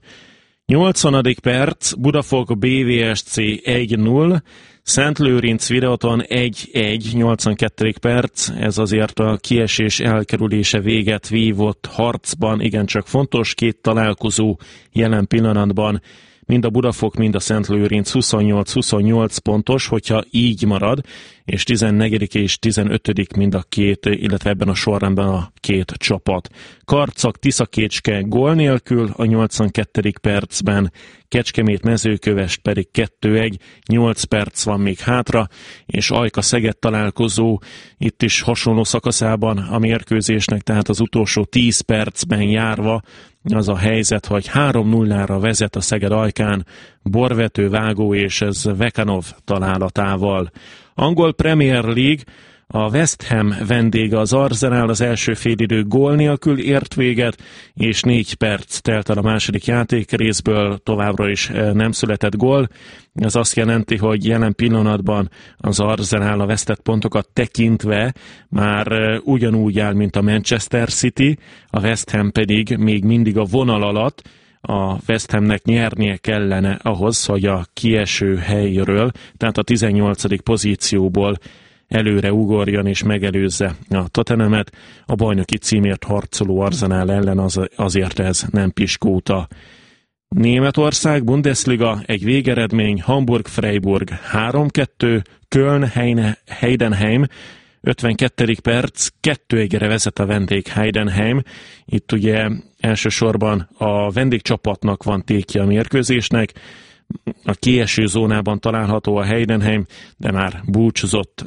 80. perc, Budafok BVSC 1-0, Szentlőrinc Videoton 1-1, 82. perc, ez azért a kiesés elkerülése véget vívott harcban igencsak fontos, 2 találkozó jelen pillanatban, mind a Budafok, mind a Szentlőrinc 28-28 pontos, hogyha így marad, és 14. és 15. mind a 2, illetve ebben a sorrendben a 2 csapat. Karcag Tiszakécske gól nélkül a 82. percben, Kecskemét Mezőkövesd pedig 2-1, 8 perc van még hátra, és Ajka Szeged találkozó itt is hasonló szakaszában a mérkőzésnek, tehát az utolsó 10 percben járva az a helyzet, hogy 3-0-ra vezet a Szeged Ajkán Borvető, Vágó és ez Vekanov találatával. Angol Premier League, a West Ham vendége az Arsenal, az első félidő gól nélkül ért véget, és 4 perc telt el a második játékrészből, továbbra is nem született gól. Ez azt jelenti, hogy jelen pillanatban az Arsenal a vesztett pontokat tekintve már ugyanúgy áll, mint a Manchester City, a West Ham pedig még mindig a vonal alatt. A West Hamnek nyernie kellene ahhoz, hogy a kieső helyről, tehát a 18. pozícióból előre ugorjon és megelőzze a Tottenhamet. A bajnoki címért harcoló Arsenal ellen azért ez nem piskóta. Németország, Bundesliga, egy végeredmény, Hamburg-Freiburg 3-2, Köln-Heidenheim, 52. perc, 2-1-re vezet a vendég Heidenheim. Itt ugye elsősorban a vendégcsapatnak van tétje a mérkőzésnek, a kieső zónában található a Heidenheim, de már búcsúzott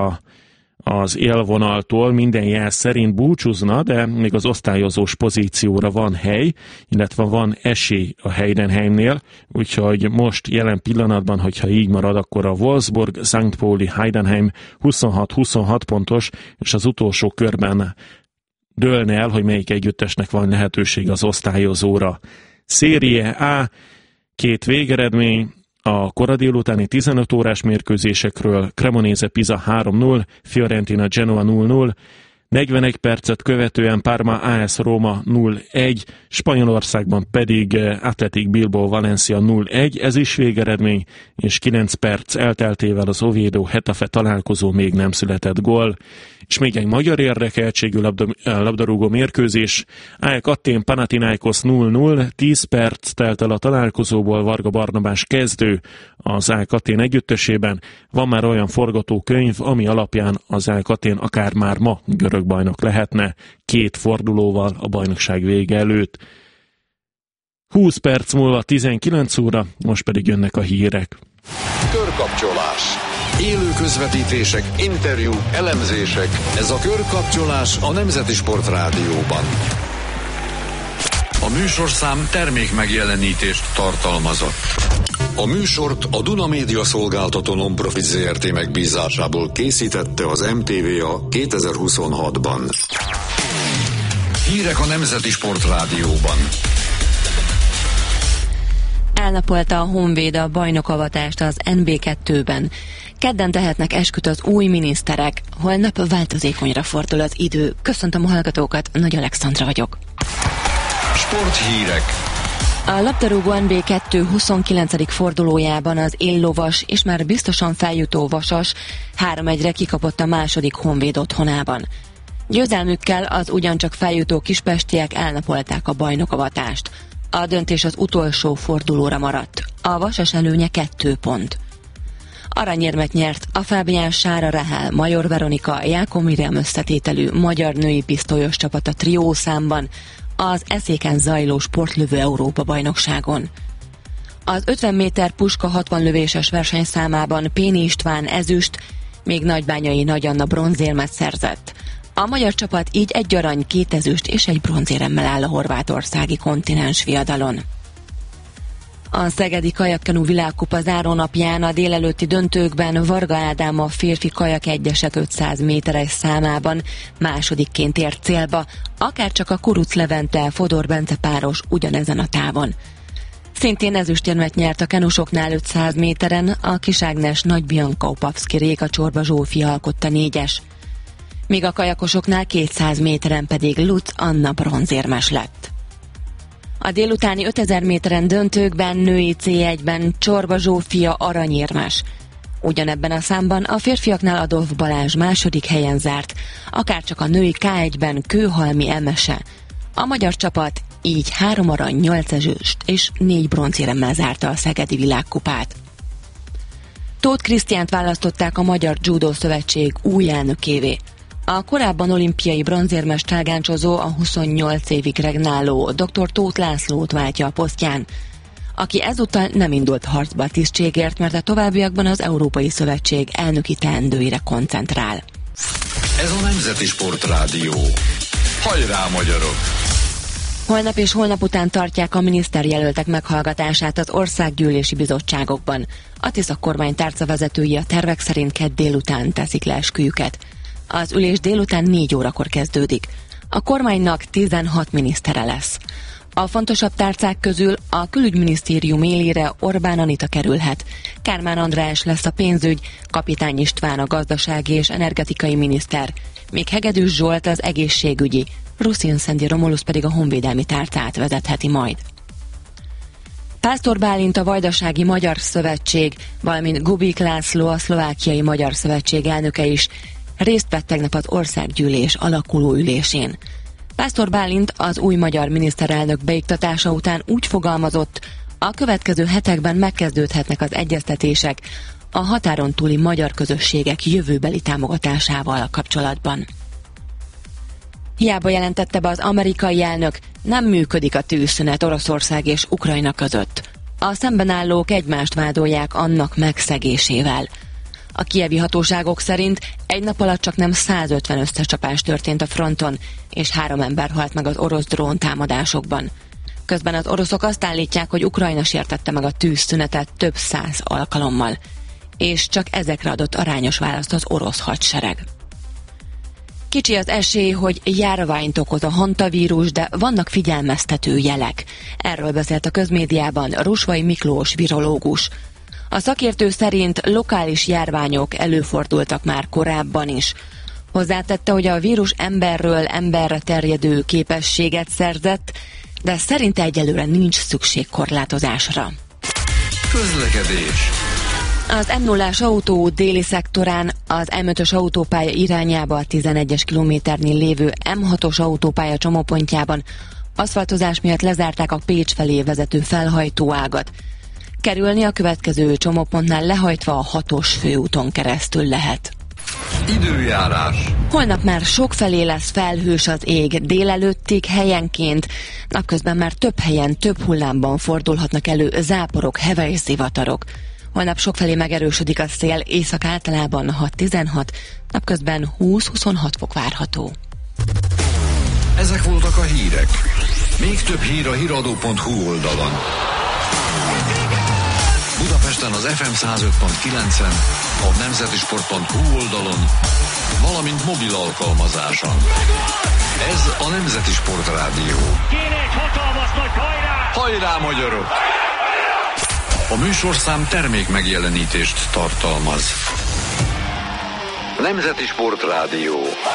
az élvonaltól, minden jel szerint búcsúzna, de még az osztályozós pozícióra van hely, illetve van esély a Heidenheimnél, úgyhogy most jelen pillanatban, hogyha így marad, akkor a Wolfsburg, St. Pauli, Heidenheim 26-26 pontos, és az utolsó körben dőlne el, hogy melyik együttesnek van lehetőség az osztályozóra. Serie A, 2 végeredmény, a kora délutáni 15 órás mérkőzésekről: Cremonese Pisa 3-0, Fiorentina Genoa 0-0, 41 percet követően Parma AS Roma 0-1, Spanyolországban pedig Athletic Bilbao Valencia 0-1, ez is végeredmény, és 9 perc elteltével az Oviedo Getafe találkozó még nem született gól. És még egy magyar érdekeltségű labdarúgó mérkőzés, AEK Athén Panathinaikos 0-0, 10 perc telt el a találkozóból, Varga Barnabás kezdő az AEK Athén együttesében. Van már olyan forgatókönyv, ami alapján az AEK Athén akár már ma görög bajnok lehetne, 2 fordulóval a bajnokság vége előtt. 20 perc múlva 19 óra, most pedig jönnek a hírek. Körkapcsolás. Élő közvetítések, interjúk, elemzések. Ez a Körkapcsolás a Nemzeti Sport Rádióban. A műsorszám termék megjelenítést tartalmazott. A műsort a Duna Média Szolgáltató Non-Profit Zrt. Megbízásából készítette az MTVA 2026-ban. Hírek a Nemzeti Sport Rádióban. Elnapolta a Honvéd a bajnokavatást az NB2-ben. Kedden tehetnek esküt az új miniszterek. Holnap változékonyra fordul az idő. Köszöntöm a hallgatókat, Nagy Alexandra vagyok. Sporthírek. A labdarúgó NB2 29. fordulójában az éllovas és már biztosan feljutó Vasas 3-1-re kikapott a második Honvéd otthonában. Győzelmükkel az ugyancsak feljutó kispestiek elnapolták a bajnokavatást. A döntés az utolsó fordulóra maradt. A Vasas előnye 2 pont. Aranyérmet nyert a Fábián Sára Rahel, Major Veronika, Jákó Miriam összetételű magyar női pisztolyos csapat a triószámban az Eszéken zajló sportlövő Európa-bajnokságon. Az 50 méter puska 60 lövéses versenyszámában Péni István ezüst, még Nagybányai Nagy Anna bronzérmet szerzett. A magyar csapat így 1 arany, 2 ezüst és 1 bronzéremmel áll a horvátországi kontinens viadalon. A szegedi kajakkenu világkupa zárónapján a délelőtti döntőkben Varga Ádám a férfi kajak egyeset 500 méteres számában másodikként ért célba, akárcsak a Kuruc Levente Fodor Bence páros ugyanezen a távon. Szintén ezüstérmet nyert a kenusoknál 500 méteren, a Kiságnes Nagy Bianca Opavszki Réka Csorba Zsófia alkotta 4-es. Míg a kajakosoknál 200 méteren pedig Lutz Anna bronzérmes lett. A délutáni 5000 méteren döntőkben női C1-ben Csorba Zsófia aranyérmes. Ugyanebben a számban a férfiaknál Adolf Balázs második helyen zárt, akárcsak a női K1-ben Kőhalmi Emese. A magyar csapat így 3 arany, 8 ezüst és 4 bronzéremmel zárta a szegedi világkupát. Tóth Krisztiánt választották a Magyar Judo Szövetség új elnökévé. A korábban olimpiai bronzérmes trágáncsozó a 28 évig regnáló dr. Tóth Lászlót váltja a posztján, aki ezúttal nem indult harcba a tisztségért, mert a továbbiakban az Európai Szövetség elnöki teendőire koncentrál. Ez a Nemzeti Sport Rádió. Hajrá, magyarok! Holnap és holnap után tartják a miniszterjelöltek meghallgatását az országgyűlési bizottságokban. A Tisza kormány tárcavezetői a tervek szerint kedd délután teszik le esküjüket. Az ülés délután 4 órakor kezdődik. A kormánynak 16 minisztere lesz. A fontosabb tárcák közül a külügyminisztérium élére Orbán Anita kerülhet. Kármán András lesz a pénzügy, Kapitány István a gazdasági és energetikai miniszter, míg Hegedűs Zsolt az egészségügyi, Ruszin Szendi Romulusz pedig a honvédelmi tárcát vezetheti majd. Pásztor Bálint a Vajdasági Magyar Szövetség, valamint Gubik László a Szlovákiai Magyar Szövetség elnöke is részt vett tegnap az országgyűlés alakuló ülésén. Pásztor Bálint az új magyar miniszterelnök beiktatása után úgy fogalmazott, a következő hetekben megkezdődhetnek az egyeztetések a határon túli magyar közösségek jövőbeli támogatásával kapcsolatban. Hiába jelentette be az amerikai elnök, nem működik a tűzszünet Oroszország és Ukrajna között. A szemben állók egymást vádolják annak megszegésével. A kijevi hatóságok szerint egy nap alatt csak nem 150 összecsapás történt a fronton, és 3 ember halt meg az orosz drón támadásokban. Közben az oroszok azt állítják, hogy Ukrajna sértette meg a tűzszünetet több 100 alkalommal, és csak ezekre adott arányos választ az orosz hadsereg. Kicsi az esély, hogy járványt okoz a hantavírus, de vannak figyelmeztető jelek. Erről beszélt a közmédiában Rusvai Miklós virológus. A szakértő szerint lokális járványok előfordultak már korábban is. Hozzátette, hogy a vírus emberről emberre terjedő képességet szerzett, de szerinte egyelőre nincs szükség korlátozásra. Közlekedés. Az M0-as autóút déli szektorán az M5-ös autópálya irányába a 11-es kilométernél lévő M6-os autópálya csomópontjában aszfaltozás miatt lezárták a Pécs felé vezető felhajtóágat. Kerülni a következő csomópontnál lehajtva a 6-os főúton keresztül lehet. Időjárás. Holnap már sokfelé lesz felhős az ég, délelőttig helyenként, napközben már több helyen, több hullámban fordulhatnak elő záporok, heve és zivatarok. Holnap sokfelé megerősödik a szél, észak általában 6-16, napközben 20-26 fok várható. Ezek voltak a hírek. Még több hír a hiradó.hu oldalon. Budapesten az FM 105.9-en, a nemzetisport.hu oldalon, valamint mobil alkalmazáson. Ez a Nemzeti Sport Rádió. Kéne egy hatalmas nagy hajrá! Hajrá, magyarok! A műsorszám termék megjelenítést tartalmaz. Nemzeti Sport Rádió.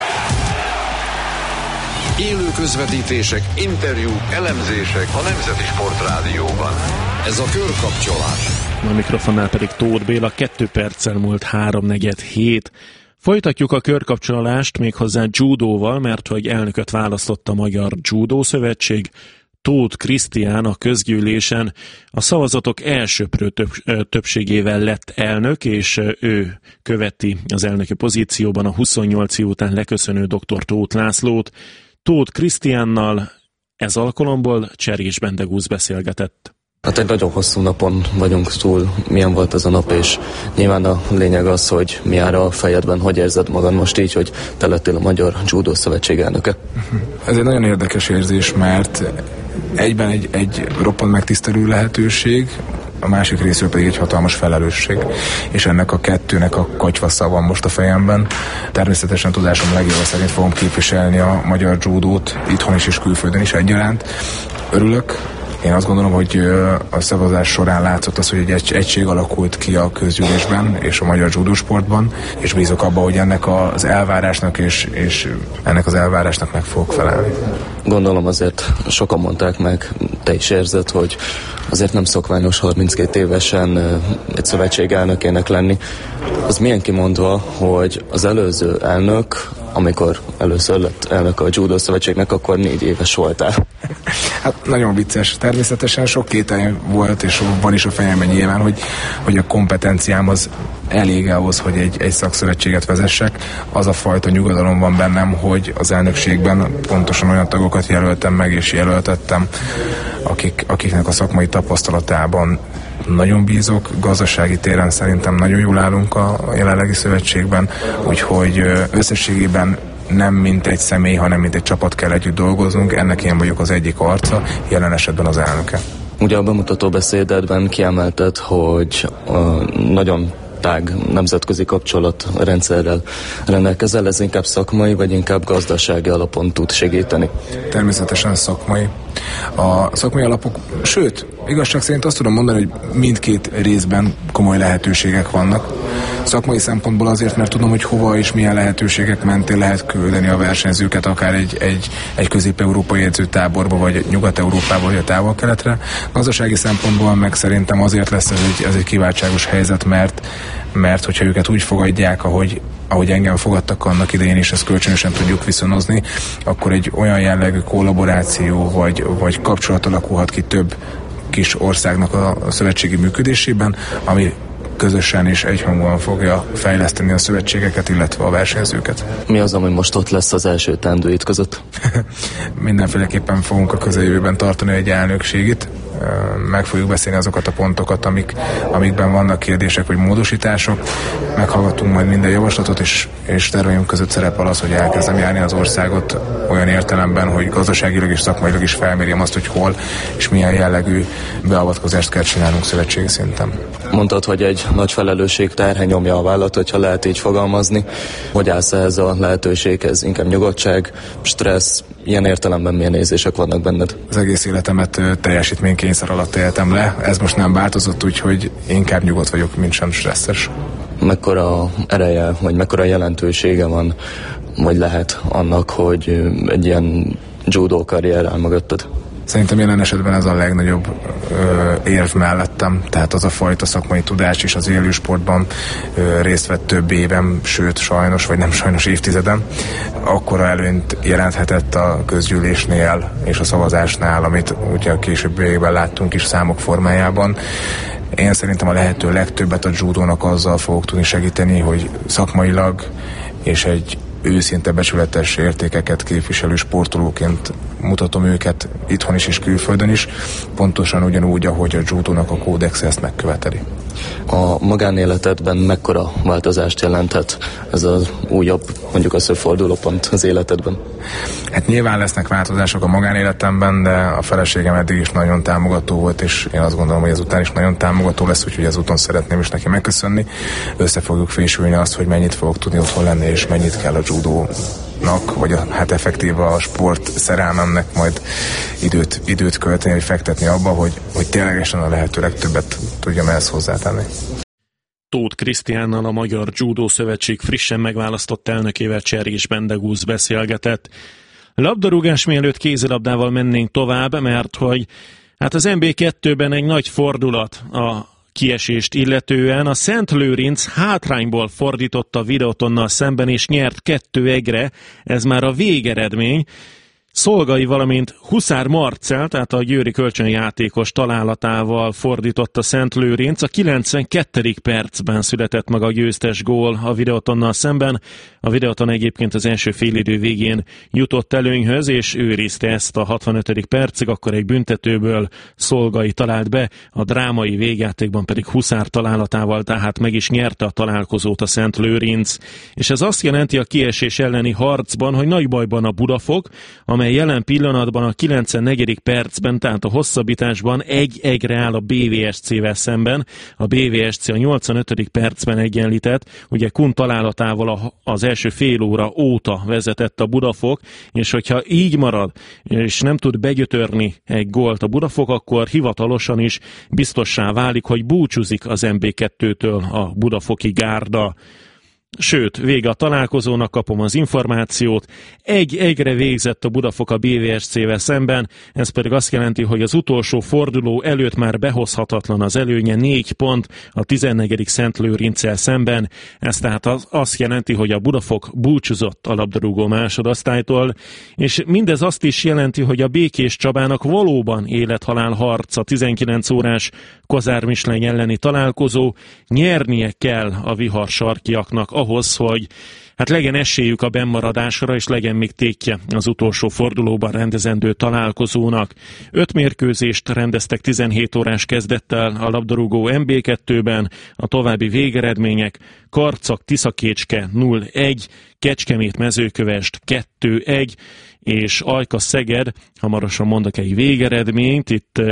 Élő közvetítések, interjúk, elemzések a Nemzeti Sport Rádióban. Ez a körkapcsolás. A mikrofonnál pedig Tóth Béla, 2 perccel múlt 3:47. Folytatjuk a körkapcsolást méghozzá judóval, mert hogy elnököt választott a Magyar Judó Szövetség. Tóth Krisztián a közgyűlésen a szavazatok elsöprő többségével lett elnök, és ő követi az elnöki pozícióban a 28 év után leköszönő dr. Tóth Lászlót. Tóth Krisztiánnal ez alkalomból Cserés Bendegúz beszélgetett. Hát egy nagyon hosszú napon vagyunk túl, milyen volt ez a nap, és nyilván a lényeg az, hogy mi áll a fejedben, hogy érzed magad most így, hogy te lettél a Magyar Judó Szövetség elnöke. Ez egy nagyon érdekes érzés, mert egyben egy roppant megtisztelő lehetőség, a másik részről pedig egy hatalmas felelősség, és ennek a kettőnek a katyvassza van most a fejemben. Természetesen tudásom legjobb szerint fogom képviselni a magyar judót itthon is és külföldön is egyaránt. Örülök. Én azt gondolom, hogy a szavazás során látszott az, hogy egy egység alakult ki a közgyűlésben és a magyar judósportban, és bízok abban, hogy ennek az elvárásnak és ennek az elvárásnak meg fogok felelni. Gondolom azért sokan mondták meg, te is érzed, hogy azért nem szokványos 32 évesen egy szövetség elnökének lenni. Az milyen kimondva, hogy az előző elnök, amikor először lett elnök a Judó Szövetségnek, akkor 4 éves voltál. Hát nagyon vicces. Természetesen sok kételj volt, és van is a fejemben nyilván, hogy a kompetenciám az elég ahhoz, hogy egy szakszövetséget vezessek. Az a fajta nyugodalom van bennem, hogy az elnökségben pontosan olyan tagokat jelöltem meg, és jelöltettem, akiknek a szakmai tapasztalatában nagyon bízok, gazdasági téren szerintem nagyon jól állunk a jelenlegi szövetségben, úgyhogy összességében nem mint egy személy, hanem mint egy csapat kell együtt dolgoznunk, ennek én vagyok az egyik arca, jelen esetben az elnöke. Ugye a bemutató beszédedben kiemelted, hogy nagyon tág nemzetközi kapcsolatrendszerrel rendelkezel, ez inkább szakmai, vagy inkább gazdasági alapon tud segíteni? Természetesen szakmai. A szakmai alapok, sőt, igazság szerint azt tudom mondani, hogy mindkét részben komoly lehetőségek vannak. Szakmai szempontból azért, mert tudom, hogy hova és milyen lehetőségek mentén lehet küldeni a versenyzőket, akár egy közép-európai edzőtáborba, vagy Nyugat-Európába, vagy a Távol-Keletre. Gazdasági szempontból meg szerintem azért lesz ez egy kiváltságos helyzet, mert hogyha őket úgy fogadják, ahogy engem fogadtak annak idején, és ezt kölcsönösen tudjuk viszonozni, akkor egy olyan jellegű kollaboráció vagy kapcsolat alakulhat ki több kis országnak a szövetségi működésében, ami közösen és egyhangúan fogja fejleszteni a szövetségeket, illetve a versenyzőket. Mi az, ami most ott lesz az első teendőid között? Mindenféleképpen fogunk a közeljövőben tartani egy elnökségit. Meg fogjuk beszélni azokat a pontokat, amikben vannak kérdések vagy módosítások. Meghallgatunk majd minden javaslatot, és terveim között szerepel az, hogy elkezdem járni az országot olyan értelemben, hogy gazdaságilag és szakmailag is felmérjem azt, hogy hol és milyen jellegű beavatkozást kell csinálnunk szövetségi szinten. Mondtad, hogy egy nagy felelősség terhe nyomja a vállat, hogyha lehet így fogalmazni. Hogy állsz ehhez a lehetőséghez? Inkább nyugodtság, stressz, ilyen értelemben milyen érzések vannak benned? Az egész életemet teljesítménykényszer alatt éltem le. Ez most nem változott, úgyhogy inkább nyugodt vagyok, mint sem stresszes. Mekkora ereje, vagy mekkora jelentősége van vagy lehet annak, hogy egy ilyen judo karrier áll mögötted? Szerintem jelen esetben ez a legnagyobb érv mellettem, tehát az a fajta szakmai tudás is az élősportban részt vett több éven, sőt sajnos, vagy nem sajnos évtizeden, akkora előnyt jelenthetett a közgyűlésnél és a szavazásnál, amit ugye a későbbiekben láttunk is számok formájában. Én szerintem a lehető legtöbbet a judónak azzal fogok tudni segíteni, hogy szakmailag és egy őszinte becsületes értékeket képviselő sportolóként mutatom őket itthon is és külföldön is, pontosan ugyanúgy, ahogy a judónak a kódexe ezt megköveteli. A magánéletedben mekkora változást jelenthet ez az újabb, mondjuk az, hogy fordulópont az életedben? Hát nyilván lesznek változások a magánéletemben, de a feleségem eddig is nagyon támogató volt, és én azt gondolom, hogy ezután is nagyon támogató lesz, úgyhogy ezúton szeretném is neki megköszönni. Össze fogjuk fésülni azt, hogy mennyit fogok tudni otthon lenni, és mennyit kell a judónak, vagy hát effektíve a sport szerelmemnek majd időt költeni, vagy fektetni abba, hogy ténylegesen a lehető legtöbbet tudjam ehhez hozzátenni. Tóth Krisztiánnal, a Magyar Judo Szövetség frissen megválasztott elnökével Cserés Bendegúz beszélgetett. Labdarúgás mielőtt kézilabdával mennénk tovább, mert hogy hát az NB2-ben egy nagy fordulat a kiesést illetően. A Szent Lőrinc hátrányból fordította Videotonnal szemben, és nyert 2-1-re, ez már a végeredmény. Szolgai, valamint Huszár Marcell, tehát a győri kölcsönjátékos találatával fordított a Szent Lőrinc. A 92. percben született meg a győztes gól a Videotonnal szemben. A Videoton egyébként az első félidő végén jutott előnyhöz, és őrizte ezt a 65. percig, akkor egy büntetőből Szolgai talált be, a drámai végjátékban pedig Huszár találatával, tehát meg is nyerte a találkozót a Szent Lőrinc. És ez azt jelenti a kiesés elleni harcban, hogy nagy bajban a Budafok, amely jelen pillanatban a 94. percben, tehát a hosszabbításban 1-1-re áll a BVSC-vel szemben. A BVSC a 85. percben egyenlített, ugye Kun találatával az első fél óra óta vezetett a Budafok, és hogyha így marad, és nem tud begyötörni egy gólt a Budafok, akkor hivatalosan is biztossá válik, hogy búcsúzik az MB2-től a budafoki gárda. Sőt, vége a találkozónak, kapom az információt. 1-1-re végzett a Budafok a BVSC-vel szemben, ez pedig azt jelenti, hogy az utolsó forduló előtt már behozhatatlan az előnye, 4 pont a 14. Szent Lőrinccel szemben. Ez tehát azt jelenti, hogy a Budafok búcsúzott a labdarúgó másodosztálytól, és mindez azt is jelenti, hogy a Békés Csabának valóban élethalál harc a 19 órás Kozár Mislány elleni találkozó. Nyernie kell a viharsarkiaknak ahhoz, hogy hát legyen esélyük a bennmaradásra, és legyen még tétje az utolsó fordulóban rendezendő találkozónak. 5 mérkőzést rendeztek 17 órás kezdettel a labdarúgó MB2-ben, a további végeredmények: Karcag Tiszakécske 0-1, Kecskemét Mezőkövesd 2-1, és Ajka Szeged, hamarosan mondok egy végeredményt, itt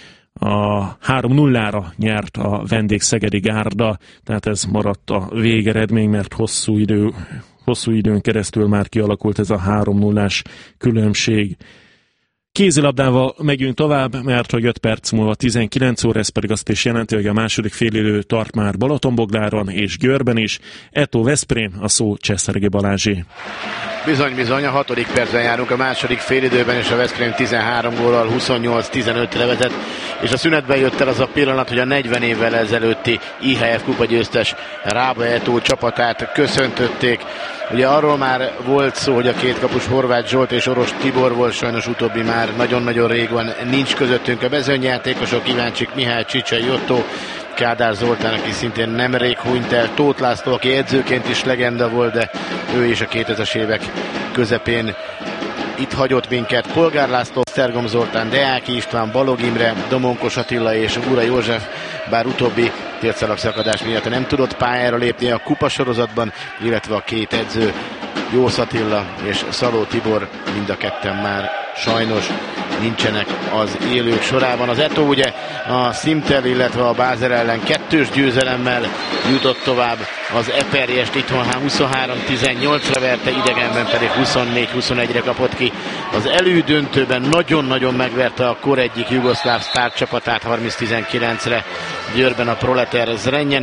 a 3-0-ra nyert a vendégszegedi gárda, tehát ez maradt a végeredmény, mert hosszú időn keresztül már kialakult ez a 3-0-ás különbség. Kézilabdával megyünk tovább, mert hogy 5 perc múlva 19 óra, ez pedig azt is jelenti, hogy a második félidő tart már Balatonbogdáron és Győrben is. Eto Veszprém, a szó Cseszergi Balázsé. Bizony, a 6. percben járunk a második félidőben, és a Veszprém 13 góllal 28-15-re vezet, és a szünetben jött el az a pillanat, hogy a 40 évvel ezelőtti IHF kupa győztes Rába Eto csapatát köszöntötték. Ugye arról már volt szó, hogy a két kapus Horváth Zsolt és Oros Tibor volt, sajnos utóbbi már nagyon-nagyon rég van, nincs közöttünk. A mezőnyjátékosok Iváncsik Mihály, Csicsai Otto, Kádár Zoltán, aki szintén nemrég hunyt el, Tóth László, aki edzőként is legenda volt, de ő is a 2000-es évek közepén itt hagyott minket. Polgár László, Szergom Zoltán, Deáki István, Balog Imre, Domonkos Attila és Ura József, bár utóbbi térszalagszakadás miatt nem tudott pályára lépni a kupasorozatban, illetve a két edző, Jósz Attila és Szaló Tibor, mind a ketten már sajnos nincsenek az élők sorában. Az Eto ugye a Szimtel, illetve a Bázer ellen 2-s győzelemmel jutott tovább, az Eperjest itthon 23-18-ra verte, idegenben pedig 24-21-re kapott ki. Az elődöntőben nagyon-nagyon megverte a kor egyik jugoszláv sztárcsapatát 30-19-re, Győrben a Proleter Zrenjanint.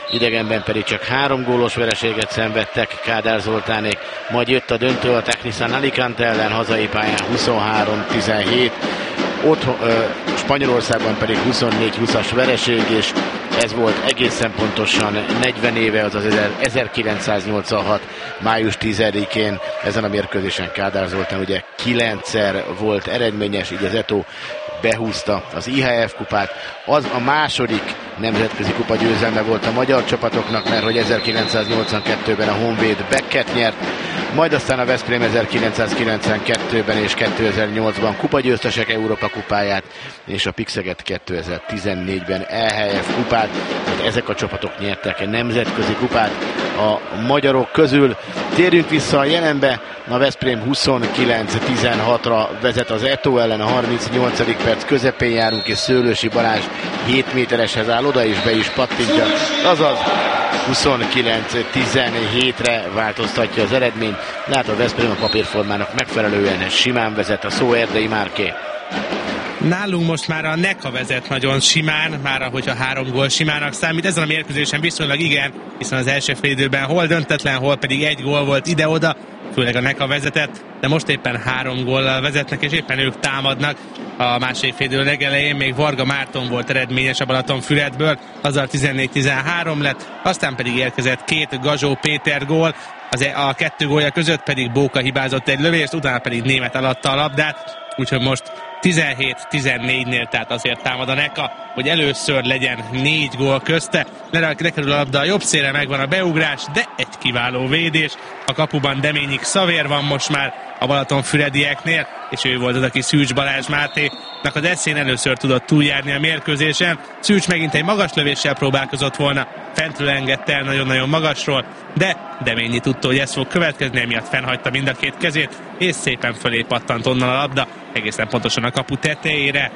idegenben pedig csak 3 gólos vereséget szenvedtek Kádár Zoltánék, majd jött a döntő a Technisan Alicante ellen, hazai pályán 23-17, Spanyolországban pedig 24-20-as vereség, és ez volt egészen pontosan 40 éve, azaz 1986. május 10-én ezen a mérkőzésen Kádár Zoltán ugye 9-szer volt eredményes, így az Eto behúzta az IHF kupát. Az a második nemzetközi kupa győzelme volt a magyar csapatoknak, mert hogy 1982-ben a Honvéd Becket nyert, majd aztán a Veszprém 1992-ben és 2008-ban kupagyőztesek Európa kupáját, és a Pixeget 2014-ben EHF kupát. Tehát ezek a csapatok nyertek nemzetközi kupát a magyarok közül. Térjünk vissza a jelenbe, a Veszprém 29-16-ra vezet az Eto ellen, a 38. perc közepén járunk, és Szőlősi Balázs 7 métereshez áll oda, és be is pattintja, azaz 29-17-re változtatja az eredményt. Lát a Veszprém a papírformának megfelelően simán vezet, a szó Erdei Márké. Nálunk most már a NECA vezet nagyon simán, már ahogy a 3 gól simának számít. Ezen a mérkőzésen viszonylag igen, hiszen az első félidőben hol döntetlen, hol pedig 1 gól volt ide-oda, főleg a NECA vezetett, de most éppen 3 góllal vezetnek, és éppen ők támadnak. A második félidő legelején még Varga Márton volt eredményes a Balatonfüredből, azzal 14-13 lett, aztán pedig érkezett 2 Gazsó Péter gól, a 2 gólja között pedig Bóka hibázott egy lövést, utána pedig Német eladta a labdát, úgyhogy most 17-14-nél, tehát azért támad a NECA, hogy először legyen 4 gól közte. Lekerül a labda a jobb szélre, megvan a beugrás, de egy kiváló védés. A kapuban Deményi Xavér van most már a Balatonfüredieknél, és ő volt az, aki Szűcs Balázs Máténak az eszén először tudott túljárni a mérkőzésen. Szűcs megint egy magas lövéssel próbálkozott volna, fentről engedte el nagyon-nagyon magasról, de Deményi tudta, hogy ez fog következni, emiatt fennhagyta mind a 2 kezét, és szépen fölé pattant onnan a labda, egészen pontosan a kapu tetejére.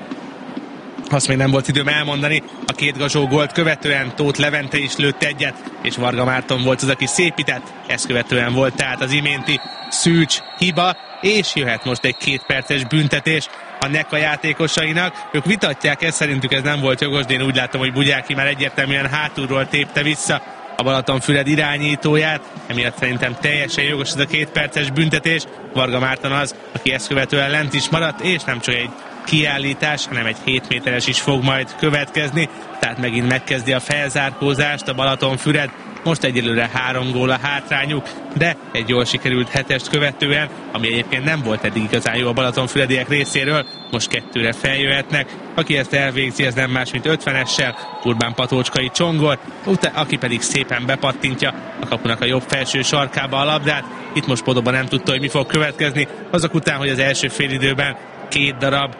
Azt még nem volt időm elmondani, a 2 Gazsó gólt követően Tóth Levente is lőtt egyet, és Varga Márton volt az, aki szépített, ezt követően volt tehát az iménti Szűcs hiba, és jöhet most egy 2 perces büntetés a NECA játékosainak. Ők vitatják ezt, szerintük ez nem volt jogos, de én úgy látom, hogy Bugyáki már egyértelműen hátulról tépte vissza a Balatonfüred irányítóját, emiatt szerintem teljesen jogos ez a 2 perces büntetés. Varga Márton az, aki ezt követően lent is maradt, és nem csak egy kiállítás, hanem egy 7 méteres is fog majd következni, tehát megint megkezdi a felzárkózást a Balatonfüred. Most egyelőre 3 gól a hátrányuk, de egy jól sikerült 7-est követően, ami egyébként nem volt eddig igazán jó a Balatonfürediek részéről, most 2-re feljöhetnek. Aki ezt elvégzi, ez nem más, mint 50-essel, Urbán Patócskai Csongor, aki pedig szépen bepattintja a kapunak a jobb felső sarkába a labdát. Itt most Podoba nem tudta, hogy mi fog következni, azok után, hogy az első félidőben 2 darab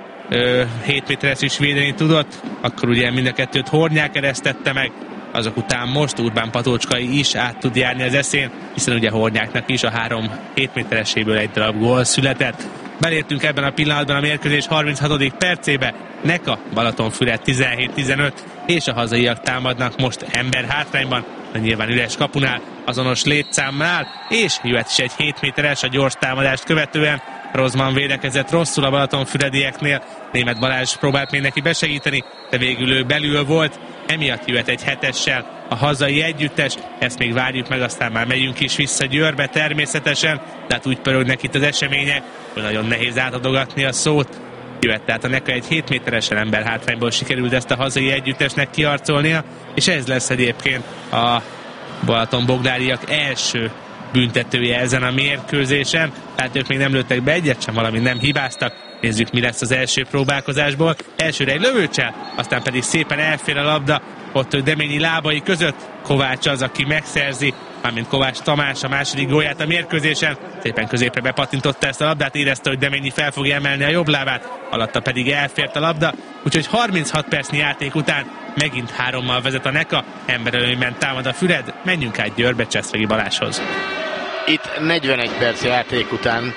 7 méteres is védeni tudott, akkor ugye mind a 2-t Hornyák eresztette meg, azok után most Urbán Patócskai is át tud járni az eszén, hiszen ugye Hornyáknak is a 3 7 métereséből 1 darab gól született. Belértünk ebben a pillanatban a mérkőzés 36. percébe, NECA Balatonfüred 17-15, és a hazaiak támadnak most ember hátrányban, de nyilván üres kapunál, azonos létszámnál, és jöhet is egy 7 méteres a gyors támadást követően. Rozman védekezett rosszul a Balatonfüredieknél, Német Balázs próbált még neki besegíteni, de végül ő belül volt, emiatt jöhet egy 7-essel a hazai együttes, ezt még várjuk meg, aztán már megyünk is vissza Győrbe természetesen, de hát úgy pörögnek itt az események, hogy nagyon nehéz átadogatni a szót. Jöhet tehát a NECA egy 7 méteresen ember hátrányból sikerült ezt a hazai együttesnek kiarcolnia, és ez lesz egyébként a Balatonbogdáriak első büntetője ezen a mérkőzésen, tehát ők még nem lőttek be egyet sem, valamint nem hibáztak. Nézzük, mi lesz az első próbálkozásból. Elsőre egy lövőcsel, aztán pedig szépen elfér a labda, ott Deményi lábai között. Kovács az, aki megszerzi, mármint Kovács Tamás a második gólját a mérkőzésen. Szépen középre bepattintotta ezt a labdát, érezte, hogy Deményi fel fogja emelni a jobb lábát, alatta pedig elfért a labda, úgyhogy 36 percnyi játék után megint 3-mal vezet a NECA, emberölőnyben támad a Füred, menjünk át Győrbe Cseszvegi Balázshoz. Itt 41 perc játék után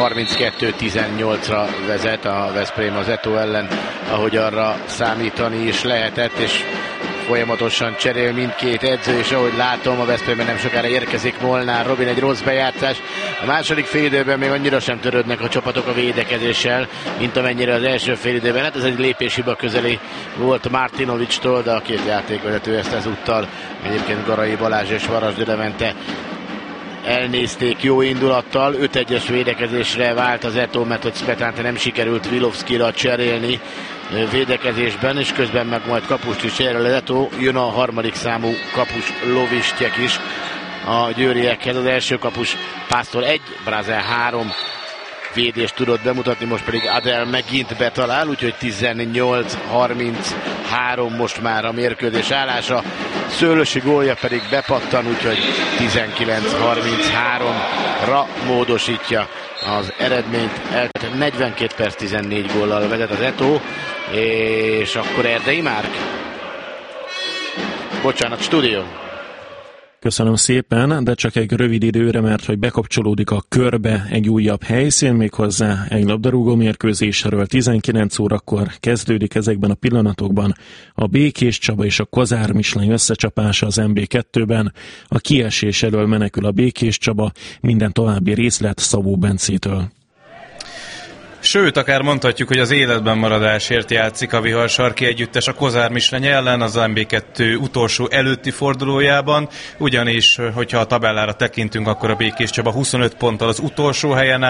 32-18-ra vezet a Veszprém az Eto ellen, ahogy arra számítani is lehetett, és folyamatosan cserél mindkét edző, és ahogy látom, a Veszprémben nem sokára érkezik Molnár Robin, egy rossz bejátszás. A második félidőben még annyira sem törődnek a csapatok a védekezéssel, mint amennyire az első félidőben. Hát ez egy lépéshiba közeli volt Martinovicstól, de a két játékvezető ezt ezúttal, egyébként Garai Balázs és Varasdi Levente elnézték jó indulattal. 5-1-es védekezésre vált az Eto, mert hogy Smetánte nem sikerült Vilovszkira cserélni védekezésben, és közben meg majd kapust is cserél az Eto. Jön a harmadik számú kapus Lovistyek is a győriekhez. Az első kapus Pásztor 1, Brazel 3 védést tudott bemutatni, most pedig Adel megint betalál, úgyhogy 18-33 most már a mérkőzés állása. Szőlősi gólja pedig bepattan, úgyhogy 19-33-ra módosítja az eredményt. 42 perc 14 góllal vezet az Eto, és akkor Erdei Márk. Bocsánat, stúdió. Köszönöm szépen, de csak egy rövid időre, mert hogy bekapcsolódik a körbe egy újabb helyszín, méghozzá egy labdarúgó mérkőzésről. 19 órakor kezdődik ezekben a pillanatokban a Békés Csaba és a Kozár Misleny összecsapása az MB2-ben. A kiesés elől menekül a Békés Csaba, minden további részlet Szabó Bencétől. Sőt, akár mondhatjuk, hogy az életben maradásért játszik a Viharsarki együttes a Kozár Misleny ellen az MB2 utolsó előtti fordulójában, ugyanis, hogyha a tabellára tekintünk, akkor a Békés Csaba 25 ponttal az utolsó helyen áll,